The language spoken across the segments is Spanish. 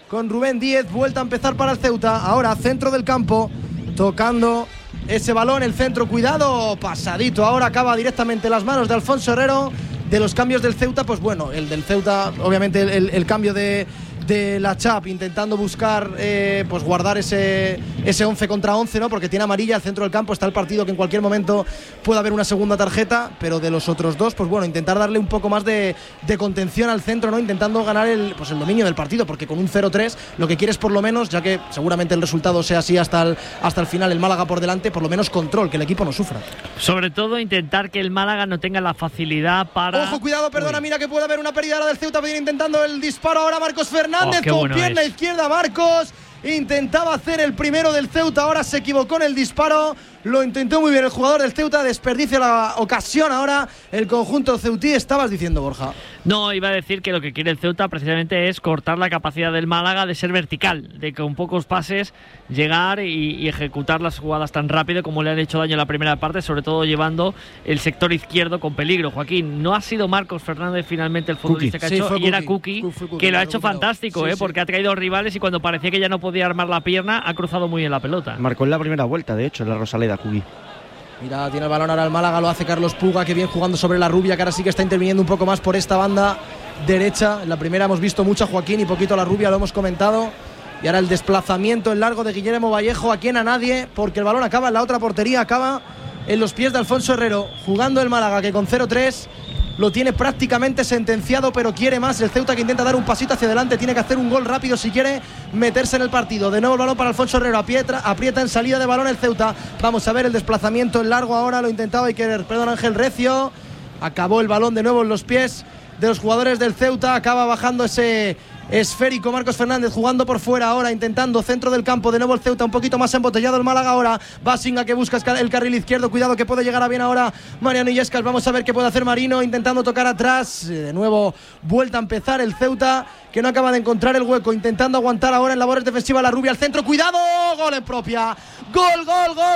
con Rubén Díez. Vuelta a empezar para el Ceuta. Ahora centro del campo, tocando ese balón, el centro, cuidado, pasadito. Ahora acaba directamente en las manos de Alfonso Herrero. De los cambios del Ceuta, pues bueno, el del Ceuta, obviamente el cambio de la Chap, intentando buscar pues guardar ese 11 contra 11, ¿no? Porque tiene amarilla al centro del campo, está el partido que en cualquier momento puede haber una segunda tarjeta, pero de los otros dos, pues bueno, intentar darle un poco más de contención al centro, ¿no? Intentando ganar el dominio del partido, porque con un 0-3 lo que quieres por lo menos, ya que seguramente el resultado sea así hasta el final, el Málaga por delante, por lo menos control, que el equipo no sufra. Sobre todo intentar que el Málaga no tenga la facilidad para... Ojo, cuidado, perdona, mira que puede haber una pérdida ahora del Ceuta, viene intentando el disparo ahora Marcos Fernández, con pierna izquierda Marcos, intentaba hacer el primero del Ceuta, ahora se equivocó en el disparo, lo intentó muy bien el jugador del Ceuta, desperdicia la ocasión ahora el conjunto ceutí. Estabas diciendo, Borja. No, iba a decir que lo que quiere el Ceuta precisamente es cortar la capacidad del Málaga de ser vertical, de con pocos pases llegar y ejecutar las jugadas tan rápido como le han hecho daño en la primera parte, sobre todo llevando el sector izquierdo con peligro. Joaquín, no ha sido Marcos Fernández finalmente el futbolista que ha hecho, y era Kuki, que lo ha hecho fantástico, porque ha traído rivales y cuando parecía que ya no podía armar la pierna, ha cruzado muy bien la pelota. Marcó en la primera vuelta, de hecho, en la Rosaleda, Kuki. Mira, tiene el balón ahora el Málaga, lo hace Carlos Puga, que bien jugando sobre la Rubia, que ahora sí que está interviniendo un poco más por esta banda derecha. En la primera hemos visto mucho a Joaquín y poquito a la Rubia, lo hemos comentado. Y ahora el desplazamiento en largo de Guillermo Vallejo, aquí en a nadie, porque el balón acaba en la otra portería, acaba en los pies de Alfonso Herrero, jugando el Málaga, que con 0-3 lo tiene prácticamente sentenciado, pero quiere más. El Ceuta, que intenta dar un pasito hacia adelante, tiene que hacer un gol rápido si quiere meterse en el partido. De nuevo el balón para Alfonso Herrero, aprieta en salida de balón el Ceuta. Vamos a ver el desplazamiento en largo ahora, lo intentaba Ángel Recio. Acabó el balón de nuevo en los pies de los jugadores del Ceuta, acaba bajando ese esférico Marcos Fernández, jugando por fuera ahora, intentando centro del campo, de nuevo el Ceuta, un poquito más embotellado el Málaga ahora, Basinga, que busca el carril izquierdo, cuidado que puede llegar a bien ahora Mariano Illescas, vamos a ver qué puede hacer Marino, intentando tocar atrás, de nuevo vuelta a empezar el Ceuta, que no acaba de encontrar el hueco, intentando aguantar ahora en labores defensivas la Rubia al centro, cuidado, gol en propia, gol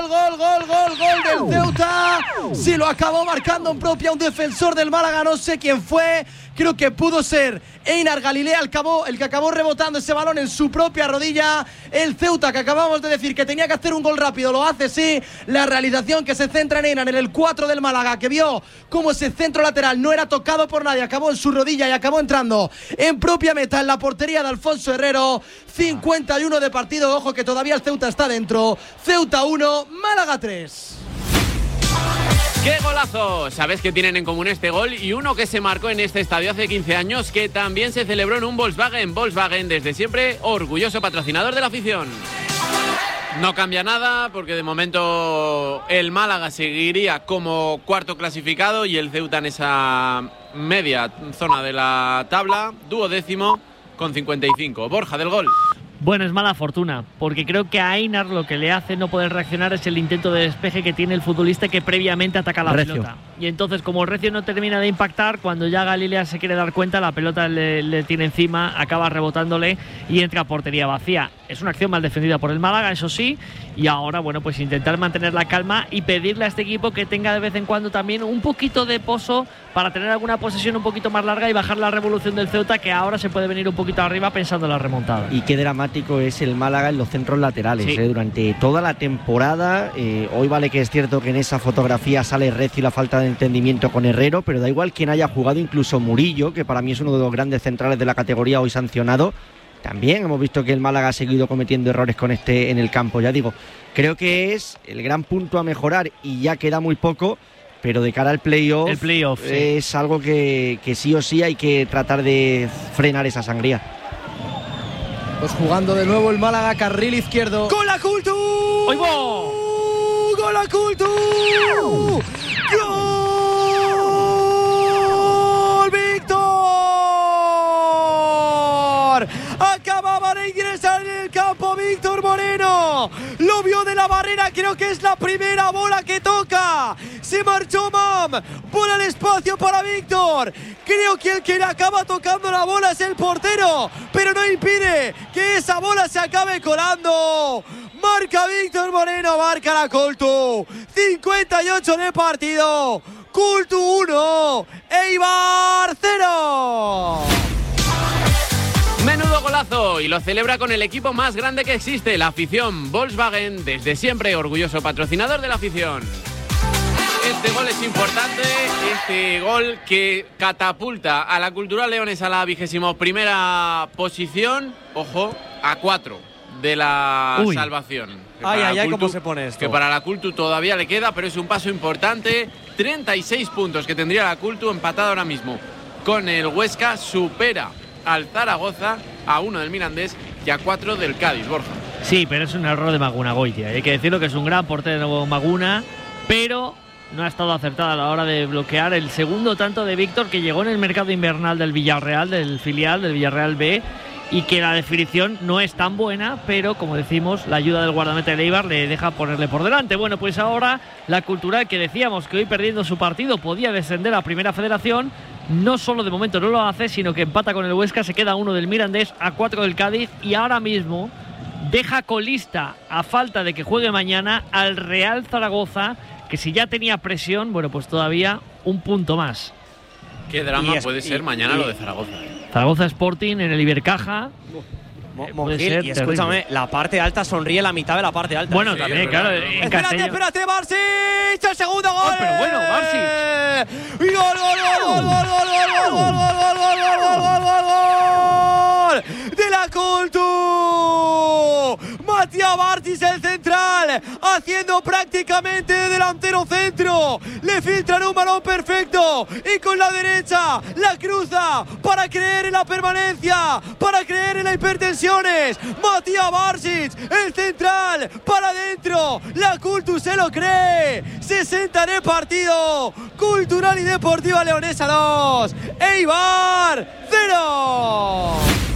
del Ceuta, sí, lo acabó marcando en propia un defensor del Málaga, no sé quién fue, creo que pudo ser Einar Galilea, el que acabó rebotando ese balón en su propia rodilla. El Ceuta, que acabamos de decir que tenía que hacer un gol rápido, lo hace, sí. La realización, que se centra en Einar, en el 4 del Málaga, que vio cómo ese centro lateral no era tocado por nadie, acabó en su rodilla y acabó entrando en propia meta en la portería de Alfonso Herrero. 51 de partido, ojo que todavía el Ceuta está dentro. Ceuta 1, Málaga 3. ¡Qué golazo! Sabes que tienen en común este gol y uno que se marcó en este estadio hace 15 años, que también se celebró en un Volkswagen. Volkswagen, desde siempre, orgulloso patrocinador de la afición. No cambia nada porque de momento el Málaga seguiría como cuarto clasificado y el Ceuta en esa media zona de la tabla, duodécimo con 55. Borja, del gol. Bueno, es mala fortuna, porque creo que a Einar lo que le hace no poder reaccionar es el intento de despeje que tiene el futbolista que previamente ataca la pelota. Y entonces, como Recio no termina de impactar, cuando ya Galilea se quiere dar cuenta, la pelota le tiene encima, acaba rebotándole y entra a portería vacía. Es una acción mal defendida por el Málaga, eso sí, y ahora, bueno, pues intentar mantener la calma y pedirle a este equipo que tenga de vez en cuando también un poquito de pozo para tener alguna posesión un poquito más larga y bajar la revolución del Ceuta, que ahora se puede venir un poquito arriba pensando en la remontada. Y qué dramático es el Málaga en los centros laterales, sí. Durante toda la temporada. Hoy vale que es cierto que en esa fotografía sale Recio y la falta de entendimiento con Herrero, pero da igual quien haya jugado, incluso Murillo, que para mí es uno de los grandes centrales de la categoría, hoy sancionado. También hemos visto que el Málaga ha seguido cometiendo errores con en el campo. Ya digo, creo que es el gran punto a mejorar y ya queda muy poco, pero de cara al playoff, sí, es algo que sí o sí hay que tratar de frenar esa sangría. Pues jugando de nuevo el Málaga, carril izquierdo. ¡Gol a Cultu! ¡Oigo! ¡Gol a Cultu! ¡Gol! ¡Víctor! Acababa de ingresar en el campo Víctor Moreno. Lo vio de la barrera, creo que es la primera bola que toca. Se marchó Mam. Bola al espacio para Víctor. Creo que el que le acaba tocando la bola es el portero, pero no impide que esa bola se acabe colando. Marca Víctor Moreno, marca la Cultu. 58 de partido. Cultu 1, Eibar 0. Menudo golazo, y lo celebra con el equipo más grande que existe, la afición. Volkswagen, desde siempre orgulloso patrocinador de la afición. Este gol es importante, este gol que catapulta a la Cultural Leonesa a la 21ª posición, ojo, a 4 de la salvación. ¿Cómo se pone esto? Que para la Cultu todavía le queda, pero es un paso importante. 36 puntos que tendría la Cultu, empatada ahora mismo con el Huesca, supera al Zaragoza, a 1 del Mirandés y a 4 del Cádiz, Borja. Sí, pero es un error de Maguna Goitia. Hay que decirlo, que es un gran portero Maguna, pero no ha estado acertada a la hora de bloquear el segundo tanto de Víctor, que llegó en el mercado invernal del Villarreal, del filial del Villarreal B, y que la definición no es tan buena, pero como decimos, la ayuda del guardameta de Eibar le deja ponerle por delante. Bueno, pues ahora la Cultural, que decíamos que hoy perdiendo su partido podía descender a Primera Federación, no solo de momento no lo hace, sino que empata con el Huesca, se queda 1 del Mirandés, a 4 del Cádiz, y ahora mismo deja colista, a falta de que juegue mañana, al Real Zaragoza, que si ya tenía presión, bueno, pues todavía un punto más. Qué drama puede ser mañana lo de Zaragoza. Zaragoza Sporting en el Ibercaja. Monjil, y escúchame, la parte alta sonríe la mitad de la parte alta. Bueno, también, claro. Espérate, Barsic, el segundo gol. Pero bueno, Barsic. ¡Gol! ¡De la Cultu! Matías Barsic, el central, haciendo prácticamente de delantero centro. Le filtran un balón perfecto y con la derecha la cruza para creer en la permanencia, para creer en la hipertensiones. Matías Barsic, el central, para adentro. La Cultu se lo cree. 60 en el partido. Cultural y Deportiva Leonesa 2, Eibar 0.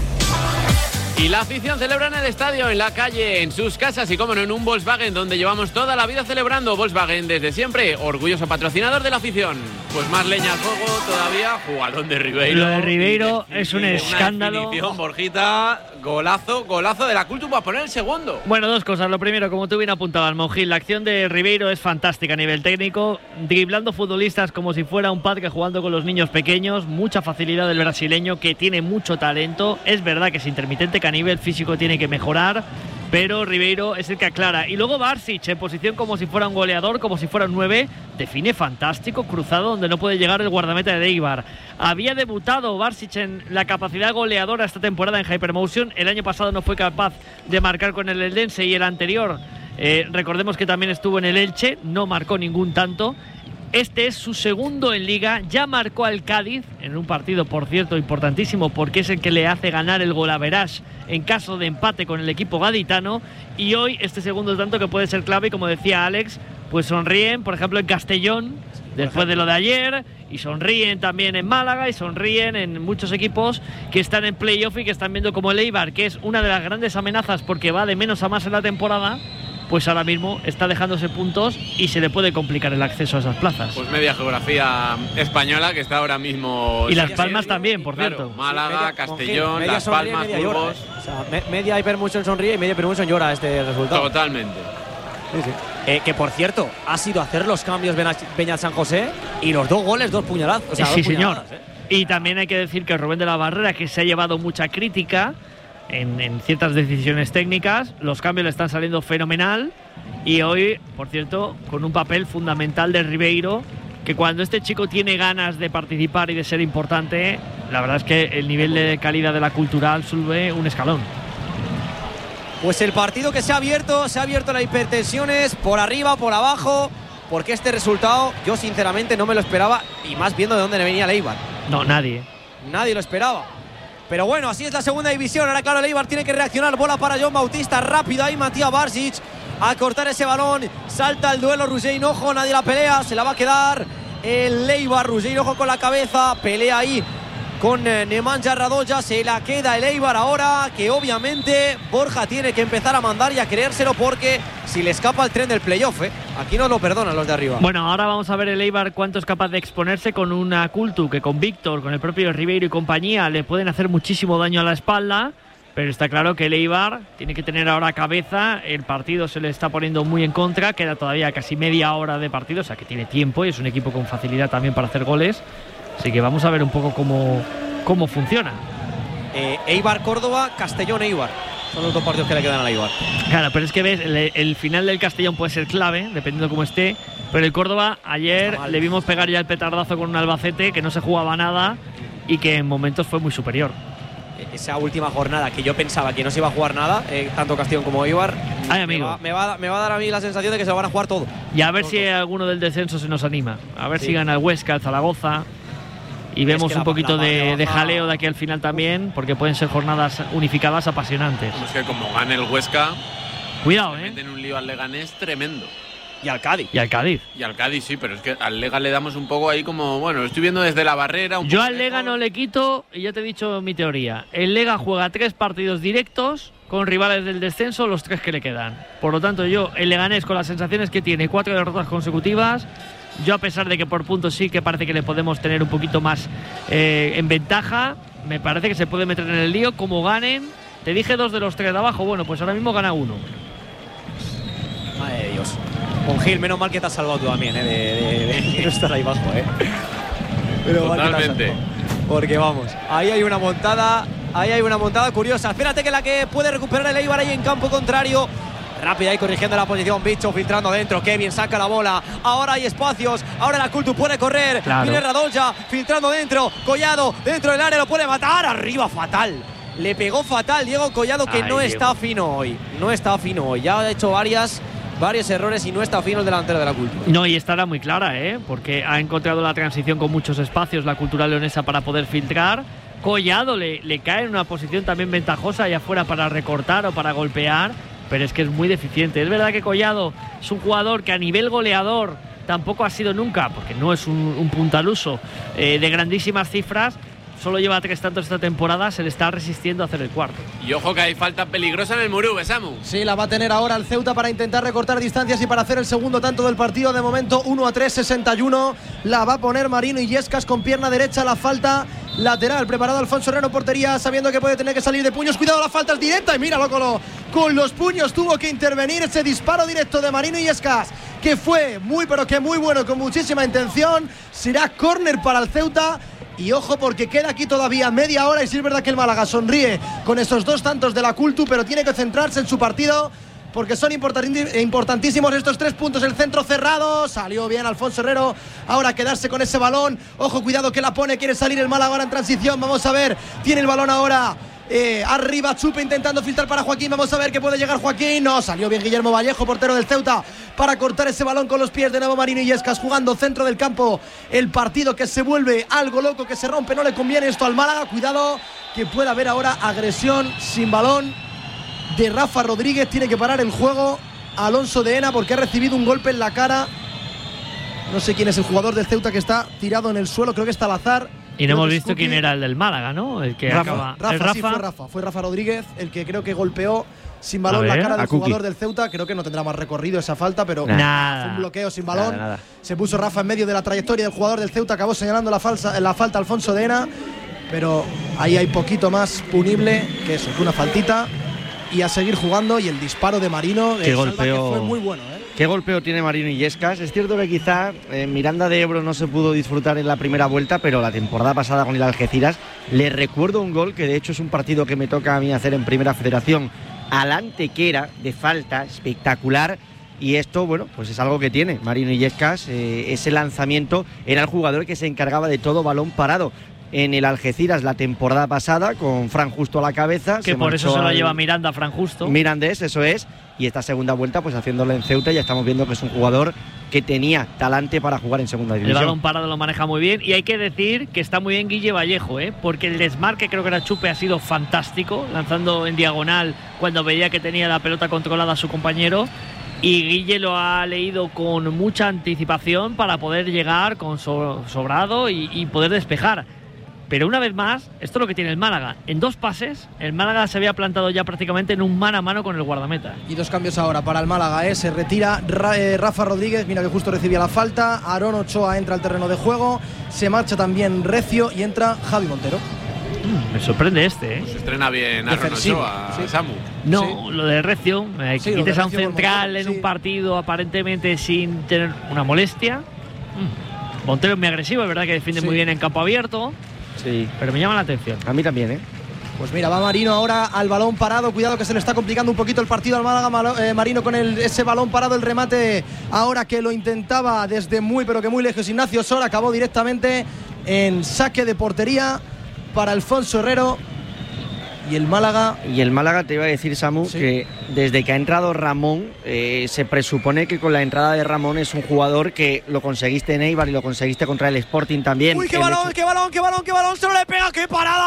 Y la afición celebra en el estadio, en la calle, en sus casas y, como no, en un Volkswagen, donde llevamos toda la vida celebrando. Volkswagen, desde siempre, orgulloso patrocinador de la afición. Pues más leña al fuego todavía, jugadón de Ribeiro. Lo de Ribeiro es un escándalo. Una definición, Borjita, golazo de la Cultu para poner el segundo. Bueno, dos cosas. Lo primero, como tú bien apuntabas, Monjil, la acción de Ribeiro es fantástica a nivel técnico, driblando futbolistas como si fuera un parque, jugando con los niños pequeños. Mucha facilidad del brasileño, que tiene mucho talento. Es verdad que es intermitente, que a nivel físico tiene que mejorar, pero Ribeiro es el que aclara. Y luego Barsic, en posición como si fuera un goleador, como si fuera un 9, define fantástico, cruzado donde no puede llegar el guardameta de Eibar. Había debutado Barsic en la capacidad goleadora esta temporada en Hypermotion. El año pasado no fue capaz de marcar con el Eldense, y el anterior, recordemos que también estuvo en el Elche, no marcó ningún tanto. Este es su segundo en Liga, ya marcó al Cádiz en un partido, por cierto, importantísimo, porque es el que le hace ganar el golaverage en caso de empate con el equipo gaditano, y hoy este segundo tanto que puede ser clave, y como decía Alex, pues sonríen, por ejemplo, en Castellón, después de lo de ayer, y sonríen también en Málaga, y sonríen en muchos equipos que están en playoff y que están viendo como el Eibar, que es una de las grandes amenazas porque va de menos a más en la temporada, pues ahora mismo está dejándose puntos y se le puede complicar el acceso a esas plazas. Pues media geografía española que está ahora mismo. Y Las Palmas también, por cierto. Málaga, Castellón, media Las Palmas, Burgos. O sea, media Hypermotion sonríe y media Hypermotion llora este resultado. Totalmente. Sí. Que por cierto, ha sido hacer los cambios Beñat San José, y los 2 goles, 2 puñalazos. O sea, sí, 2 puñaladas, señor. Y también hay que decir que Rubén de la Barrera, que se ha llevado mucha crítica en ciertas decisiones técnicas, los cambios le están saliendo fenomenal, y hoy, por cierto, con un papel fundamental de Ribeiro, que cuando este chico tiene ganas de participar y de ser importante, la verdad es que el nivel de calidad de la Cultural sube un escalón. Pues el partido que se ha abierto las hipertensiones por arriba, por abajo, porque este resultado yo sinceramente no me lo esperaba, y más viendo de dónde le venía el Eibar. No, nadie lo esperaba. Pero bueno, así es la segunda división. Ahora claro, el Eibar tiene que reaccionar. Bola para John Bautista, rápido ahí Matías Barsic a cortar ese balón. Salta el duelo Roger Hinojo, nadie la pelea, se la va a quedar el Eibar. Roger Hinojo con la cabeza, pelea ahí con Nemanja Radoja, se la queda el Eibar ahora, que obviamente Borja tiene que empezar a mandar y a creérselo, porque si le escapa el tren del playoff, aquí no lo perdonan los de arriba. Bueno, ahora vamos a ver el Eibar cuánto es capaz de exponerse con una Cultu que con Víctor, con el propio Ribeiro y compañía le pueden hacer muchísimo daño a la espalda, pero está claro que el Eibar tiene que tener ahora cabeza. El partido se le está poniendo muy en contra, queda todavía casi media hora de partido, o sea que tiene tiempo y es un equipo con facilidad también para hacer goles. Así que vamos a ver un poco cómo funciona. Eibar Córdoba, Castellón Eibar. Son los 2 partidos que le quedan al Eibar. Claro, pero es que ves, el final del Castellón puede ser clave, dependiendo de cómo esté. Pero el Córdoba, ayer le vimos pegar ya el petardazo con un Albacete que no se jugaba nada y que en momentos fue muy superior. Esa última jornada que yo pensaba que no se iba a jugar nada, tanto Castellón como Eibar, Ay, amigo. me va a dar a mí la sensación de que se lo van a jugar todo. Y a ver si alguno del descenso se nos anima. A ver si gana el Huesca, el Zaragoza. Y vemos un poquito de jaleo de aquí al final también, porque pueden ser jornadas unificadas apasionantes. Es que como gane el Huesca, cuidado, meten un lío al Leganés tremendo. Y al Cádiz. Y al Cádiz. Y al Cádiz sí, pero es que al Lega le damos un poco ahí como, bueno, lo estoy viendo desde la barrera. Yo al Lega no le quito, y ya te he dicho mi teoría. El Lega juega 3 partidos directos con rivales del descenso, los 3 que le quedan. Por lo tanto, yo, el Leganés, con las sensaciones que tiene, 4 derrotas consecutivas, yo a pesar de que por puntos sí que parece que le podemos tener un poquito más en ventaja, me parece que se puede meter en el lío. Como ganen, te dije 2 de los 3 de abajo, bueno, pues ahora mismo gana 1. Madre de Dios. Con Gil, menos mal que te has salvado tú también, de no estar ahí abajo, Pero totalmente. Porque vamos, ahí hay una montada curiosa. Espérate que la que puede recuperar el Eibar ahí en campo contrario. Rápida ahí corrigiendo la posición, Bicho filtrando dentro, Kevin saca la bola, ahora hay espacios, ahora la Cultu puede correr, viene Radonja filtrando dentro, Collado dentro del área, lo puede matar, arriba fatal, le pegó fatal Diego Collado que no está fino hoy, ya ha hecho varios errores y no está fino el delantero de la Cultu. No, y estará muy clara, porque ha encontrado la transición con muchos espacios la Cultural Leonesa para poder filtrar. Collado le cae en una posición también ventajosa allá afuera para recortar o para golpear, pero es que es muy deficiente. Es verdad que Collado es un jugador que a nivel goleador tampoco ha sido nunca, porque no es un puntaluso de grandísimas cifras. Solo lleva 3 tantos esta temporada, se le está resistiendo a hacer el cuarto. Y ojo que hay falta peligrosa en el Murú, Samu. Sí, la va a tener ahora el Ceuta para intentar recortar distancias y para hacer el segundo tanto del partido. De momento 1-3, 61. La va a poner Marino Illescas con pierna derecha. La falta lateral, preparado Alfonso Herrero, portería, sabiendo que puede tener que salir de puños. Cuidado, la falta es directa y míralo con los puños. Tuvo que intervenir ese disparo directo de Marino Illescas, que fue muy pero que muy bueno, con muchísima intención. Será córner para el Ceuta. Y ojo, porque queda aquí todavía media hora y sí es verdad que el Málaga sonríe con esos 2 tantos de la Cultu, pero tiene que centrarse en su partido porque son importantísimos estos 3 puntos. El centro cerrado, salió bien Alfonso Herrero, ahora quedarse con ese balón. Ojo, cuidado que la pone, quiere salir el Málaga ahora en transición, vamos a ver, tiene el balón ahora. Arriba Chupe intentando filtrar para Joaquín, vamos a ver que puede llegar Joaquín, no, salió bien Guillermo Vallejo, portero del Ceuta, para cortar ese balón con los pies. De nuevo Marino Illescas jugando centro del campo, el partido que se vuelve algo loco, que se rompe, no le conviene esto al Málaga. Cuidado que puede haber ahora agresión sin balón de Rafa Rodríguez, tiene que parar el juego Alonso de Ena porque ha recibido un golpe en la cara. No sé quién es el jugador del Ceuta que está tirado en el suelo, creo que está Salazar. Y no hemos visto quién era el del Málaga, ¿no? El que acaba. Sí, fue Rafa Rodríguez, el que creo que golpeó sin balón la cara del jugador del Ceuta. Creo que no tendrá más recorrido esa falta, pero fue un bloqueo sin balón. Nada. Se puso Rafa en medio de la trayectoria del jugador del Ceuta, acabó señalando la falta Alfonso de Ena, pero ahí hay poquito más punible que eso, que una faltita. Y a seguir jugando, y el disparo de Marino que fue muy bueno, Qué golpeo tiene Marino Illescas. Es cierto que quizá Miranda de Ebro no se pudo disfrutar en la primera vuelta, pero la temporada pasada con el Algeciras le recuerdo un gol que de hecho es un partido que me toca a mí hacer en Primera Federación al Antequera, de falta, espectacular. Y esto, bueno, pues es algo que tiene Marino Illescas. Ese lanzamiento era el jugador que se encargaba de todo balón parado en el Algeciras la temporada pasada, con Fran Justo a la cabeza. Que por eso se lo lleva Miranda, Fran Justo. Mirandés, eso es. Y esta segunda vuelta, pues haciéndolo en Ceuta, ya estamos viendo que es un jugador que tenía talante para jugar en segunda división. El balón parado lo maneja muy bien. Y hay que decir que está muy bien Guille Vallejo, porque el desmarque, creo que era Chupe, ha sido fantástico, lanzando en diagonal cuando veía que tenía la pelota controlada a su compañero. Y Guille lo ha leído con mucha anticipación para poder llegar con sobrado y poder despejar. Pero una vez más, esto es lo que tiene el Málaga. En 2 pases, el Málaga se había plantado ya prácticamente en un mano a mano con el guardameta. Y 2 cambios ahora para el Málaga. Se retira Rafa Rodríguez, mira que justo recibía la falta. Aarón Ochoa entra al terreno de juego. Se marcha también Recio y entra Javi Montero. Me sorprende este, Pues estrena bien Aarón Ochoa, Samu. No, lo de Recio, que quites a un central en un partido aparentemente sin tener una molestia. Montero es muy agresivo, es verdad que defiende muy bien en campo abierto. Sí. Pero me llama la atención. A mí también, Pues mira, va Marino ahora al balón parado. Cuidado que se le está complicando un poquito el partido al Málaga. Marino con ese balón parado, el remate ahora que lo intentaba desde muy pero que muy lejos Ignacio Sor, acabó directamente en saque de portería para Alfonso Herrero. Y el Málaga te iba a decir, Samu, sí, que desde que ha entrado Ramón, se presupone que con la entrada de Ramón es un jugador que lo conseguiste en Eibar y lo conseguiste contra el Sporting también. ¡Uy, qué balón! ¡Se lo le pega! ¡Qué parada,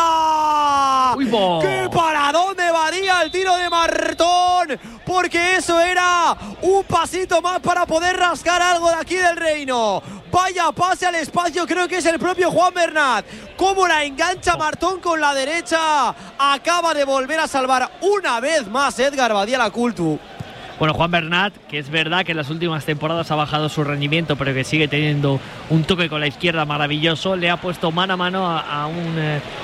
Badía! ¡Uy, bo! ¡Qué paradón de Badía! El tiro de Martón, porque eso era un pasito más para poder rascar algo de aquí del Reino. Vaya pase al espacio, creo que es el propio Juan Bernat. Cómo la engancha Martón con la derecha. Acaba de volver a salvar una vez más Edgar Badía la Cultu. Bueno, Juan Bernat, que es verdad que en las últimas temporadas ha bajado su rendimiento, pero que sigue teniendo un toque con la izquierda maravilloso, le ha puesto mano a mano a un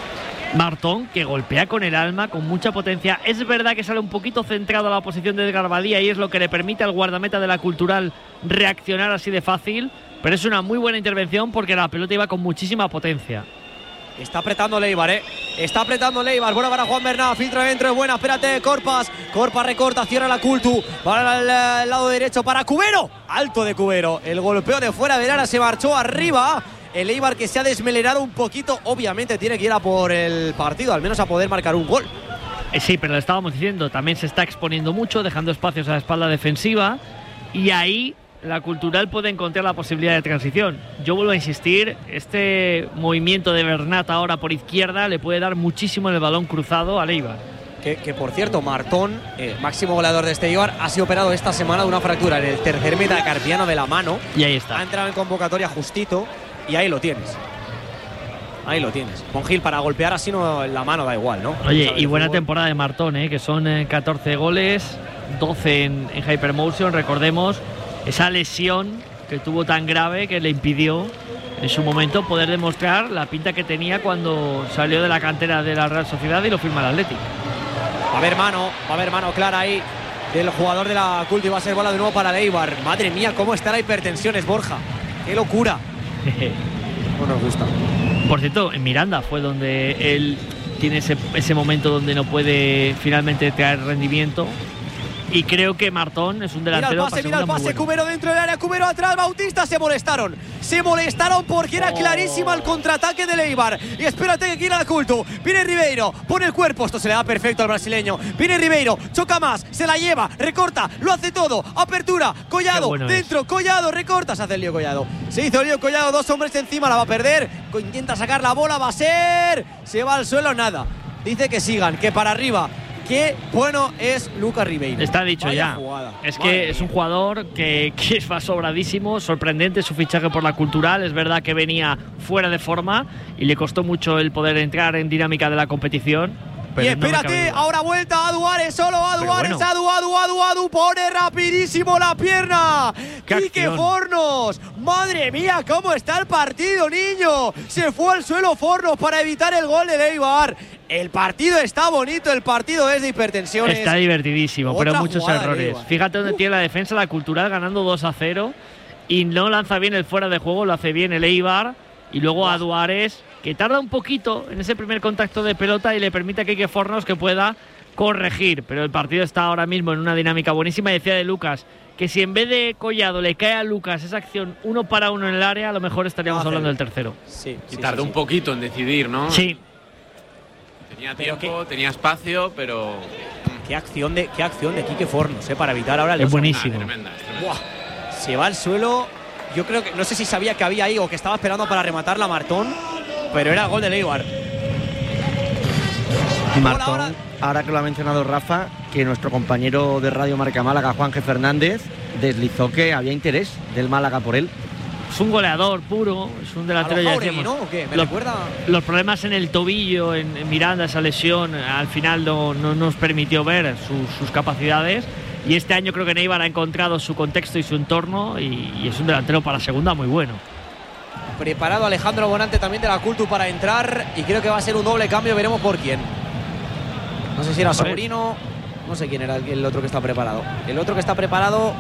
Martón que golpea con el alma, con mucha potencia. Es verdad que sale un poquito centrado a la posición de Edgar Badía y es lo que le permite al guardameta de la Cultural reaccionar así de fácil, pero es una muy buena intervención porque la pelota iba con muchísima potencia. Está apretando Leibar, Está apretando Leibar. Buena para Juan Bernat. Filtra dentro, es buena. Espérate, Corpas. Corpas recorta, cierra la Cultu. Para el lado derecho para Cubero. Alto de Cubero. El golpeo de fuera de área se marchó arriba. El Eibar que se ha desmelenado un poquito. Obviamente tiene que ir a por el partido, al menos a poder marcar un gol. Sí, pero lo estábamos diciendo. También se está exponiendo mucho, dejando espacios a la espalda defensiva. Y ahí la Cultural puede encontrar la posibilidad de transición. Yo vuelvo a insistir, este movimiento de Bernat ahora por izquierda le puede dar muchísimo en el balón cruzado a Eibar. Que por cierto, Martón, máximo goleador de este Eibar, ha sido operado esta semana de una fractura en el tercer metacarpiano de la mano. Y ahí está. Ha entrado en convocatoria justito y ahí lo tienes. Ahí lo tienes. Con Gil para golpear así no, la mano da igual, ¿no? Oye, y buena temporada de Martón, que son 14 goles, 12 en Hypermotion, recordemos. Esa lesión que tuvo tan grave que le impidió en su momento poder demostrar la pinta que tenía cuando salió de la cantera de la Real Sociedad y lo firma el Atlético. Va a haber mano clara ahí del jugador de la Cultu y va a ser bola de nuevo para Eibar. Madre mía, cómo está la hipertensión, es Borja. ¡Qué locura! No nos gusta. Por cierto, en Miranda fue donde él tiene ese momento donde no puede finalmente traer rendimiento. Y creo que Martón es un delantero. Mira el pase, bueno. Cubero dentro del área, Cubero atrás, Bautista, se molestaron porque era clarísima el contraataque de Eibar. Y espérate que quiera la Cultu. Viene Ribeiro, pone el cuerpo, esto se le da perfecto al brasileño. Viene Ribeiro, choca más, se la lleva, recorta, lo hace todo. Apertura, Collado, bueno dentro, Collado, recorta, se hace el lío Collado. Se hizo el lío Collado, dos hombres encima, la va a perder. Intenta sacar la bola, va a ser. Se va al suelo, nada. Dice que sigan, que para arriba. Qué bueno es Lucas Ribeiro. Está dicho. Vaya ya. Jugada. Es que es un jugador que va sobradísimo, sorprendente su fichaje por la Cultural. Es verdad que venía fuera de forma y le costó mucho el poder entrar en dinámica de la competición. Y espérate, ahora vuelta a Duárez, solo a Duárez, bueno. Adu, pone rapidísimo la pierna. Quique Fornos, madre mía, cómo está el partido, niño. Se fue al suelo Fornos para evitar el gol de Eibar. El partido está bonito, el partido es de hipertensiones. Está divertidísimo, pero muchos errores. De Fíjate dónde tiene la defensa, la Cultural ganando 2-0 y no lanza bien el fuera de juego, lo hace bien el Eibar. Y luego a Duárez, que tarda un poquito en ese primer contacto de pelota y le permite a Quique Fornos que pueda corregir. Pero el partido está ahora mismo en una dinámica buenísima. Decía de Lucas que si en vez de Collado le cae a Lucas esa acción 1 para 1 en el área, a lo mejor estaríamos hablando del tercero. Sí, y tardó un poquito en decidir, ¿no? Sí. Tenía tiempo, tenía espacio, pero... Qué acción de Quique Fornos, para evitar ahora el... Es buenísimo. Tremenda. Se va al suelo. Yo creo que, no sé si sabía que había ahí o que estaba esperando para rematar la Martón, pero era gol de Eibar. Martón, ahora que lo ha mencionado Rafa, que nuestro compañero de Radio Marca Málaga, Juan G. Fernández, deslizó que había interés del Málaga por él. Es un goleador puro, es un delantero. Ya decíamos, ¿no? ¿O qué? ¿Me recuerda? Los problemas en el tobillo, en Miranda, esa lesión, al final no nos permitió ver sus capacidades. Y este año creo que Eibar ha encontrado su contexto y su entorno y es un delantero para segunda muy bueno. Preparado Alejandro Bonante también de la Cultu para entrar y creo que va a ser un doble cambio, veremos por quién. No sé si era Sobrino, no sé quién era el otro que está preparado. El otro que está preparado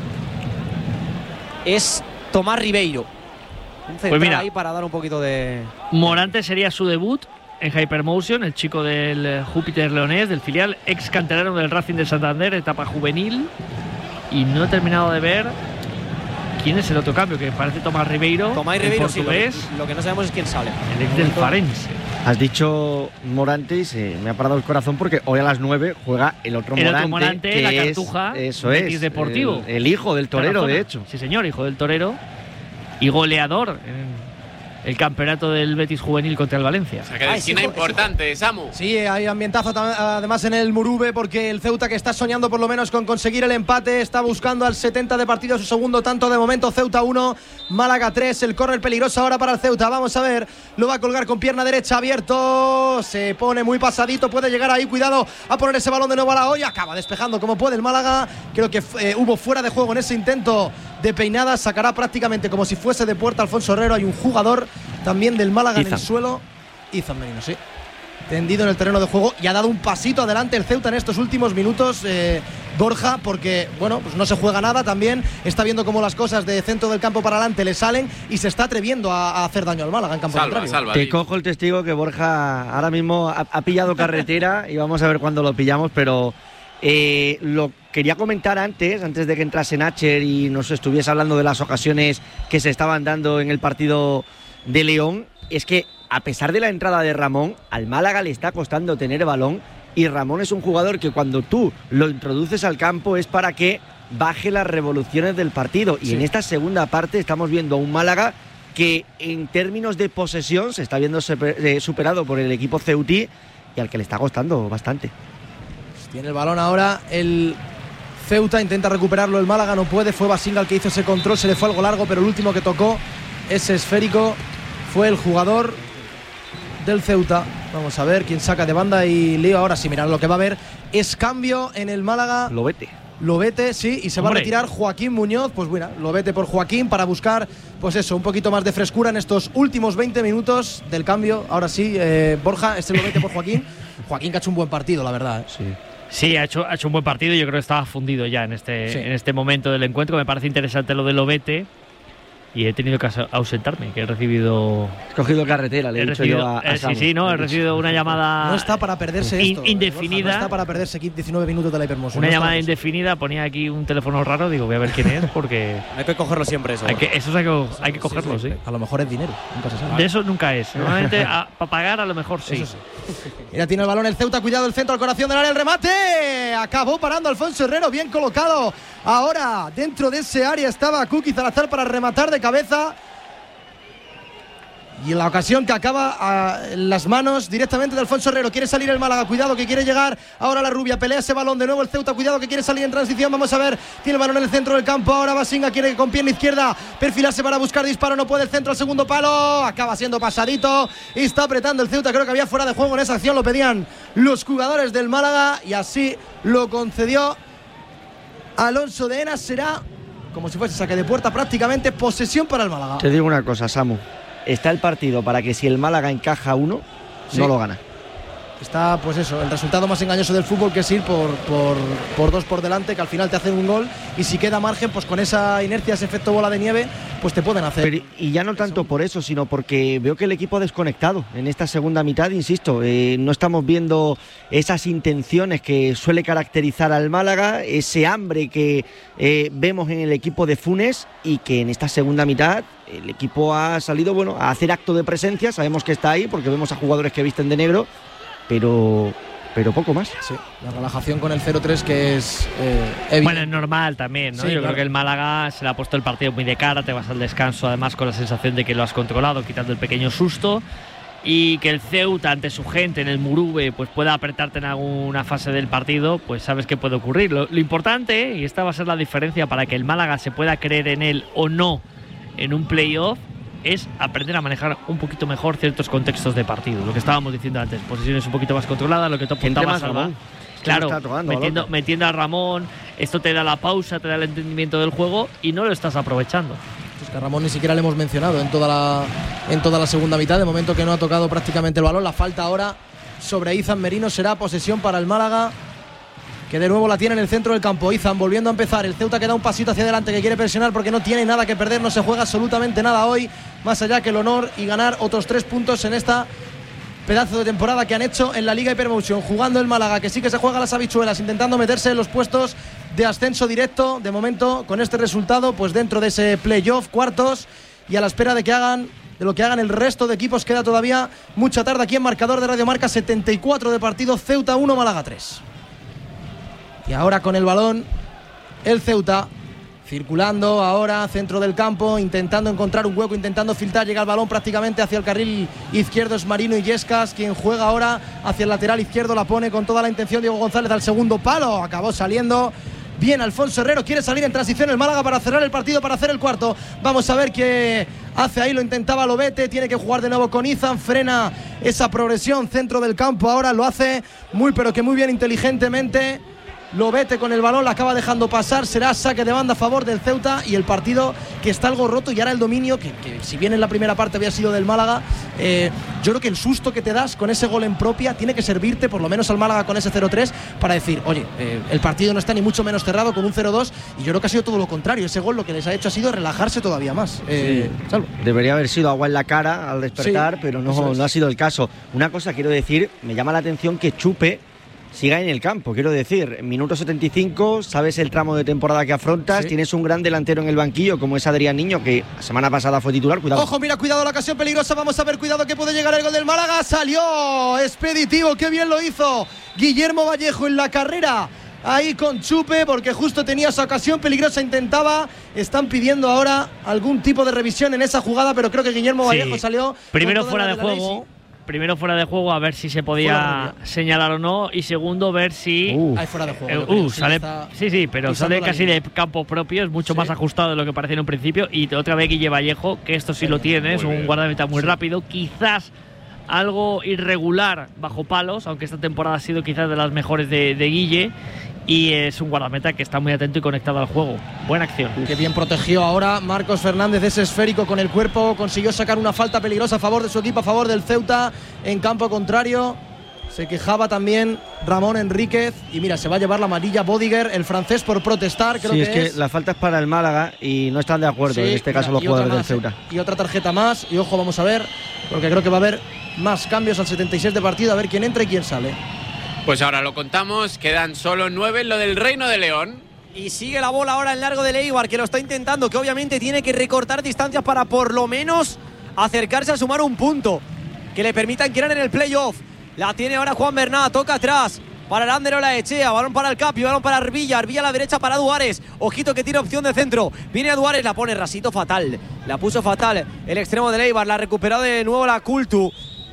es Tomás Ribeiro. Un central ahí para dar un poquito de... Morante sería su debut en Hypermotion, el chico del Júpiter Leonés, del filial, ex canterano del Racing de Santander, etapa juvenil. Y no he terminado de ver quién es el otro cambio, que parece Tomás Ribeiro. Tomás Ribeiro, sí, lo que no sabemos es quién sale. El ex del Farense. Has dicho Morante y se me ha parado el corazón porque hoy a las 9 juega el otro Morante, que la Cartuja, eso Betis es, Deportivo. El hijo del torero, de hecho. Sí, señor, hijo del torero y goleador en el campeonato del Betis juvenil contra el Valencia. O sea, que de esquina importante, Samu. Sí, hay ambientazo además en el Murube, porque el Ceuta, que está soñando por lo menos con conseguir el empate, está buscando al 70 de partido su segundo tanto. De momento Ceuta 1, Málaga 3, el córner peligroso ahora para el Ceuta. Vamos a ver, lo va a colgar con pierna derecha abierto, se pone muy pasadito, puede llegar ahí, cuidado a poner ese balón de nuevo a la olla, acaba despejando como puede el Málaga. Creo que hubo fuera de juego en ese intento de peinada, sacará prácticamente como si fuese de puerta Alfonso Herrero. Hay un jugador también del Málaga en el suelo, Izan Merino, sí, tendido en el terreno de juego, y ha dado un pasito adelante el Ceuta en estos últimos minutos, Borja, porque bueno, pues no se juega nada, también está viendo cómo las cosas de centro del campo para adelante le salen y se está atreviendo a hacer daño al Málaga en campo contrario. Te cojo el testigo que Borja ahora mismo ha pillado carretera y vamos a ver cuándo lo pillamos, pero lo quería comentar antes de que entrase Nacher y nos estuviese hablando de las ocasiones que se estaban dando en el partido de León. Es que a pesar de la entrada de Ramón, al Málaga le está costando tener balón, y Ramón es un jugador que cuando tú lo introduces al campo es para que baje las revoluciones del partido, y en esta segunda parte estamos viendo a un Málaga que en términos de posesión se está viendo superado por el equipo ceutí, y al que le está costando bastante. Tiene el balón ahora el Ceuta, intenta recuperarlo el Málaga, no puede. Fue Basinga el que hizo ese control, se le fue algo largo, pero el último que tocó ese esférico fue el jugador del Ceuta. Vamos a ver quién saca de banda y lío. Ahora sí, mirad, lo que va a haber es cambio en el Málaga. Lobete, sí, y se va a retirar Joaquín Muñoz. Pues bueno, Lobete por Joaquín para buscar, pues eso, un poquito más de frescura en estos últimos 20 minutos del cambio. Ahora sí, Borja, Lobete por Joaquín. Joaquín, que ha hecho un buen partido, la verdad. Sí, ha hecho un buen partido. Yo creo que estaba fundido ya en este momento del encuentro. Me parece interesante lo de Lobete. Y he tenido que ausentarme, que he recibido... Has cogido carretera, le he dicho yo a Samu. Sí, he recibido una llamada... No está para perderse esto, indefinida. Borja, no está para perderse aquí 19 minutos de la Hypermotion. Una llamada indefinida, ponía aquí un teléfono raro, digo, voy a ver quién es, porque... Hay que cogerlo siempre eso. Hay que cogerlo, sí. A lo mejor es dinero, nunca se sabe. De eso nunca es. Normalmente para pagar a lo mejor sí. Eso sí. Mira, tiene el balón el Ceuta, cuidado el centro al corazón del área, el remate. Acabó parando Alfonso Herrero, bien colocado. Ahora, dentro de ese área estaba Kuki Salazar para rematar de cabeza. Y en la ocasión que acaba en las manos directamente de Alfonso Herrero. Quiere salir el Málaga, cuidado que quiere llegar ahora la Rubia, pelea ese balón de nuevo el Ceuta, cuidado que quiere salir en transición. Vamos a ver, tiene el balón en el centro del campo. Ahora Basinga quiere con pierna izquierda perfilarse para buscar disparo, no puede, el centro al segundo palo, acaba siendo pasadito y está apretando el Ceuta. Creo que había fuera de juego en esa acción, lo pedían los jugadores del Málaga y así lo concedió Alonso de Henas. Será como si fuese saque de puerta, prácticamente posesión para el Málaga. Te digo una cosa, Samu, está el partido para que si el Málaga encaja uno, no lo gana. Está, pues eso, el resultado más engañoso del fútbol, que es ir por dos por delante, que al final te hacen un gol, y si queda margen, pues con esa inercia, ese efecto bola de nieve, pues te pueden hacer. Pero, y ya no tanto por eso, sino porque veo que el equipo ha desconectado en esta segunda mitad, insisto, no estamos viendo esas intenciones que suele caracterizar al Málaga, ese hambre que vemos en el equipo de Funes, y que en esta segunda mitad el equipo ha salido, bueno, a hacer acto de presencia. Sabemos que está ahí porque vemos a jugadores que visten de negro, pero poco más. Sí, la relajación con el 0-3, que es evidente. Bueno, es normal también, ¿no? Sí, yo creo que el Málaga se le ha puesto el partido muy de cara, te vas al descanso además con la sensación de que lo has controlado, quitando el pequeño susto, y que el Ceuta ante su gente en el Murube pues pueda apretarte en alguna fase del partido, pues sabes que puede ocurrir. Lo importante, y esta va a ser la diferencia para que el Málaga se pueda creer en él o no en un playoff, es aprender a manejar un poquito mejor ciertos contextos de partido. Lo que estábamos diciendo antes, posiciones un poquito más controladas, lo que te apuntaba Salva. Claro, metiendo a Ramón, esto te da la pausa, te da el entendimiento del juego y no lo estás aprovechando. Pues que a Ramón ni siquiera le hemos mencionado en toda la segunda mitad, de momento que no ha tocado prácticamente el balón. La falta ahora sobre Izan Merino será posesión para el Málaga, que de nuevo la tiene en el centro del campo. Izan volviendo a empezar, el Ceuta que da un pasito hacia adelante, que quiere presionar porque no tiene nada que perder, no se juega absolutamente nada hoy, más allá que el honor y ganar otros 3 puntos en esta pedazo de temporada que han hecho en la Liga Hypermotion, jugando el Málaga, que sí que se juega las habichuelas, intentando meterse en los puestos de ascenso directo. De momento, con este resultado, pues dentro de ese playoff, cuartos, y a la espera de lo que hagan el resto de equipos. Queda todavía mucha tarde aquí en marcador de Radio Marca. 74 de partido, Ceuta 1, Málaga 3. Y ahora con el balón el Ceuta, circulando ahora centro del campo, intentando encontrar un hueco, intentando filtrar. Llega el balón prácticamente hacia el carril izquierdo, es Marino Illescas quien juega ahora hacia el lateral izquierdo, la pone con toda la intención Diego González al segundo palo, acabó saliendo bien Alfonso Herrero. Quiere salir en transición el Málaga para cerrar el partido, para hacer el cuarto. Vamos a ver qué hace ahí, lo intentaba Lobete, tiene que jugar de nuevo con Izan, frena esa progresión centro del campo, ahora lo hace muy pero que muy bien, inteligentemente. Lobete con el balón, la acaba dejando pasar, será saque de banda a favor del Ceuta, y el partido que está algo roto, y ahora el dominio, que si bien en la primera parte había sido del Málaga, yo creo que el susto que te das con ese gol en propia tiene que servirte, por lo menos al Málaga con ese 0-3, para decir, oye, el partido no está ni mucho menos cerrado con un 0-2, y yo creo que ha sido todo lo contrario. Ese gol lo que les ha hecho ha sido relajarse todavía más. Salvo. Debería haber sido agua en la cara al despertar, sí, pero no ha sido el caso. Una cosa quiero decir, me llama la atención que Chupe siga en el campo, quiero decir, minuto 75, sabes el tramo de temporada que afrontas, sí. Tienes un gran delantero en el banquillo como es Adrián Niño, que la semana pasada fue titular, cuidado. Ojo, mira, cuidado la ocasión peligrosa, vamos a ver, cuidado que puede llegar el gol del Málaga, salió expeditivo, qué bien lo hizo Guillermo Vallejo en la carrera, ahí con Chupe, porque justo tenía esa ocasión peligrosa, intentaba, están pidiendo ahora algún tipo de revisión en esa jugada, pero creo que Guillermo Vallejo salió primero fuera de juego. Primero fuera de juego, a ver si se podía señalar o no, y segundo ver si hay fuera de juego. Sale, sí, pero sale casi de campo propio, es mucho más ajustado de lo que parecía en un principio. Y otra vez Guille Vallejo, que esto sí lo tiene, es un guardameta muy rápido, quizás algo irregular bajo palos, aunque esta temporada ha sido quizás de las mejores de Guille. Y es un guardameta que está muy atento y conectado al juego. Buena acción. Qué bien protegió ahora Marcos Fernández, ese esférico con el cuerpo. Consiguió sacar una falta peligrosa a favor de su equipo, a favor del Ceuta en campo contrario. Se quejaba también Ramón Enríquez. Y mira, se va a llevar la amarilla Bodiger, el francés, por protestar. Creo que la falta es para el Málaga y no están de acuerdo en este caso los jugadores del Ceuta. Y otra tarjeta más. Y ojo, vamos a ver, porque creo que va a haber más cambios al 76 de partido. A ver quién entra y quién sale. Pues ahora lo contamos, quedan solo 9 en lo del Reino de León. Y sigue la bola ahora en largo de Eibar, que lo está intentando, que obviamente tiene que recortar distancias para por lo menos acercarse a sumar un punto que le permita entrar en el playoff. La tiene ahora Juan Bernat, toca atrás para el Ander Olaechea, balón para el Capi, balón para Arbilla a la derecha para Duárez, ojito que tiene opción de centro, viene a Duárez, la pone rasito fatal, la puso fatal el extremo de Eibar, la ha recuperado de nuevo la Cultu.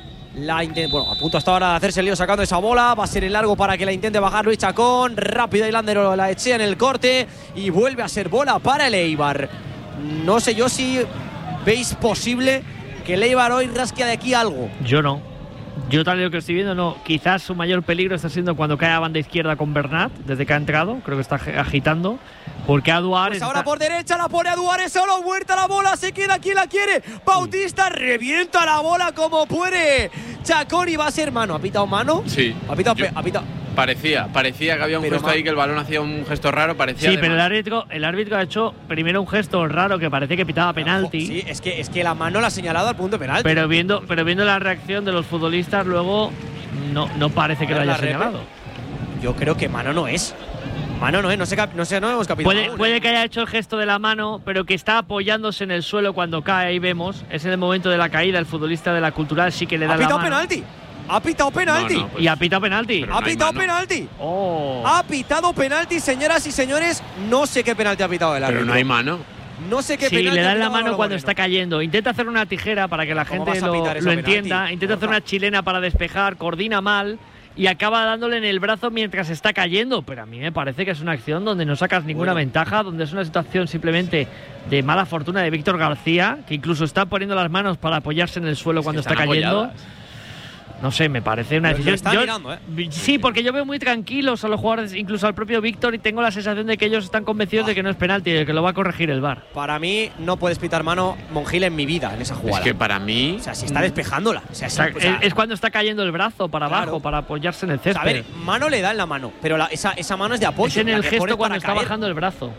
A punto hasta ahora de hacerse el lío sacando esa bola. Va a ser el largo para que la intente bajar Luis Chacón. Rápido Ailander la echea en el corte. Y vuelve a ser bola para el Eibar. No sé yo si veis posible que el Eibar hoy rasque de aquí algo. Yo no. Yo tal vez lo que estoy viendo no. Quizás su mayor peligro está siendo cuando cae a banda izquierda con Bernat. Desde que ha entrado. Creo que está agitando. Porque a Duárez. Pues ahora por derecha la pone a Duárez, solo vuelta la bola, se queda quien la quiere. Bautista revienta la bola como puede. Chacón y va a ser mano. ¿Ha pitado mano? Sí. Ha pitado. Parecía que había un gesto ahí, que el balón hacía un gesto raro. Parecía. Sí, pero el árbitro ha hecho primero un gesto raro que parece que pitaba penalti. Sí, es que la mano la ha señalado al punto de penalti. Pero viendo la reacción de los futbolistas, luego no parece que lo haya señalado. Yo creo que mano no es. Mano no es, no hemos capitado. Puede que haya hecho el gesto de la mano, pero que está apoyándose en el suelo cuando cae, ahí vemos. Es en el momento de la caída, el futbolista de la Cultural sí que le da la mano. Ha pitado penalti. No, pues, y ha pitado penalti. Ha pitado penalti. Ha pitado penalti, señoras y señores. No sé qué penalti ha pitado el árbitro. Pero no hay mano. No sé qué penalti. Sí, le dan la mano cuando está cayendo. Intenta hacer una tijera para que la gente lo entienda. Intenta hacer una chilena para despejar. Coordina mal. Y acaba dándole en el brazo mientras está cayendo. Pero a mí me parece que es una acción donde no sacas ninguna ventaja, donde es una situación simplemente de mala fortuna de Víctor García, que incluso está poniendo las manos para apoyarse en el suelo cuando está cayendo. No sé, me parece una decisión. Sí, porque yo veo muy tranquilos a los jugadores, incluso al propio Víctor, y tengo la sensación de que ellos están convencidos de que no es penalti, de que lo va a corregir el VAR. Para mí no puedes pitar mano Monjil en mi vida en esa jugada. Es que para mí, o sea, si está despejándola. Es cuando está cayendo el brazo para abajo, para apoyarse en el césped. A ver, mano le da en la mano, pero esa mano es de apoyo. Es en el gesto cuando está bajando el brazo.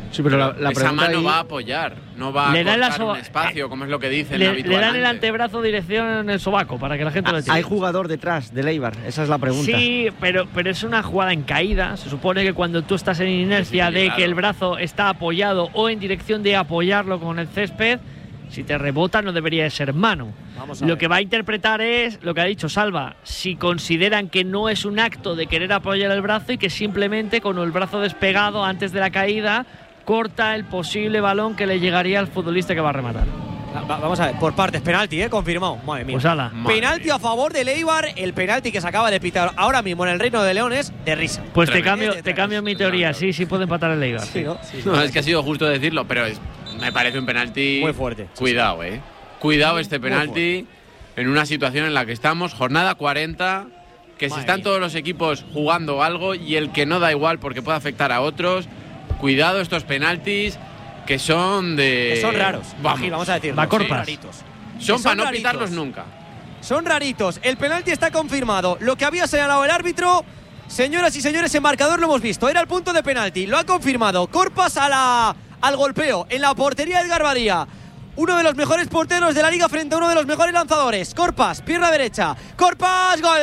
Sí, pero la esa mano ahí... va a apoyar, no va a cortar un espacio, como es lo que dicen habitualmente. Le dan el antebrazo dirección en el sobaco para que la gente lo entienda. Hay jugador detrás del Eibar, esa es la pregunta. Sí, pero es una jugada en caída. Se supone que cuando tú estás en inercia de que el brazo está apoyado o en dirección de apoyarlo con el césped, si te rebota no debería de ser mano. Lo que va a interpretar es lo que ha dicho Salva, si consideran que no es un acto de querer apoyar el brazo y que simplemente con el brazo despegado antes de la caída corta el posible balón que le llegaría al futbolista que va a rematar. Vamos a ver, por partes, penalti, confirmado. Madre mía. Pues ala. Penalti a favor del Eibar, el penalti que se acaba de pitar ahora mismo en el Reino de León es de risa. Pues te cambio mi teoría, sí puede empatar el Eibar. Sí, ¿no? No, es que ha sido justo decirlo, pero me parece un penalti muy fuerte. Cuidado, Cuidado este penalti en una situación en la que estamos, jornada 40, que si están todos los equipos jugando algo y el que no da igual porque puede afectar a otros. Cuidado estos penaltis que son de... Que son raros. Vamos a decirlo. Son raritos. Son para no pitarlos nunca. Son raritos. El penalti está confirmado. Lo que había señalado el árbitro, señoras y señores, en marcador lo hemos visto. Era el punto de penalti. Lo ha confirmado. Corpas al golpeo en la portería del Garbadía. Uno de los mejores porteros de la liga frente a uno de los mejores lanzadores. Corpas, pierna derecha. Corpas, gol.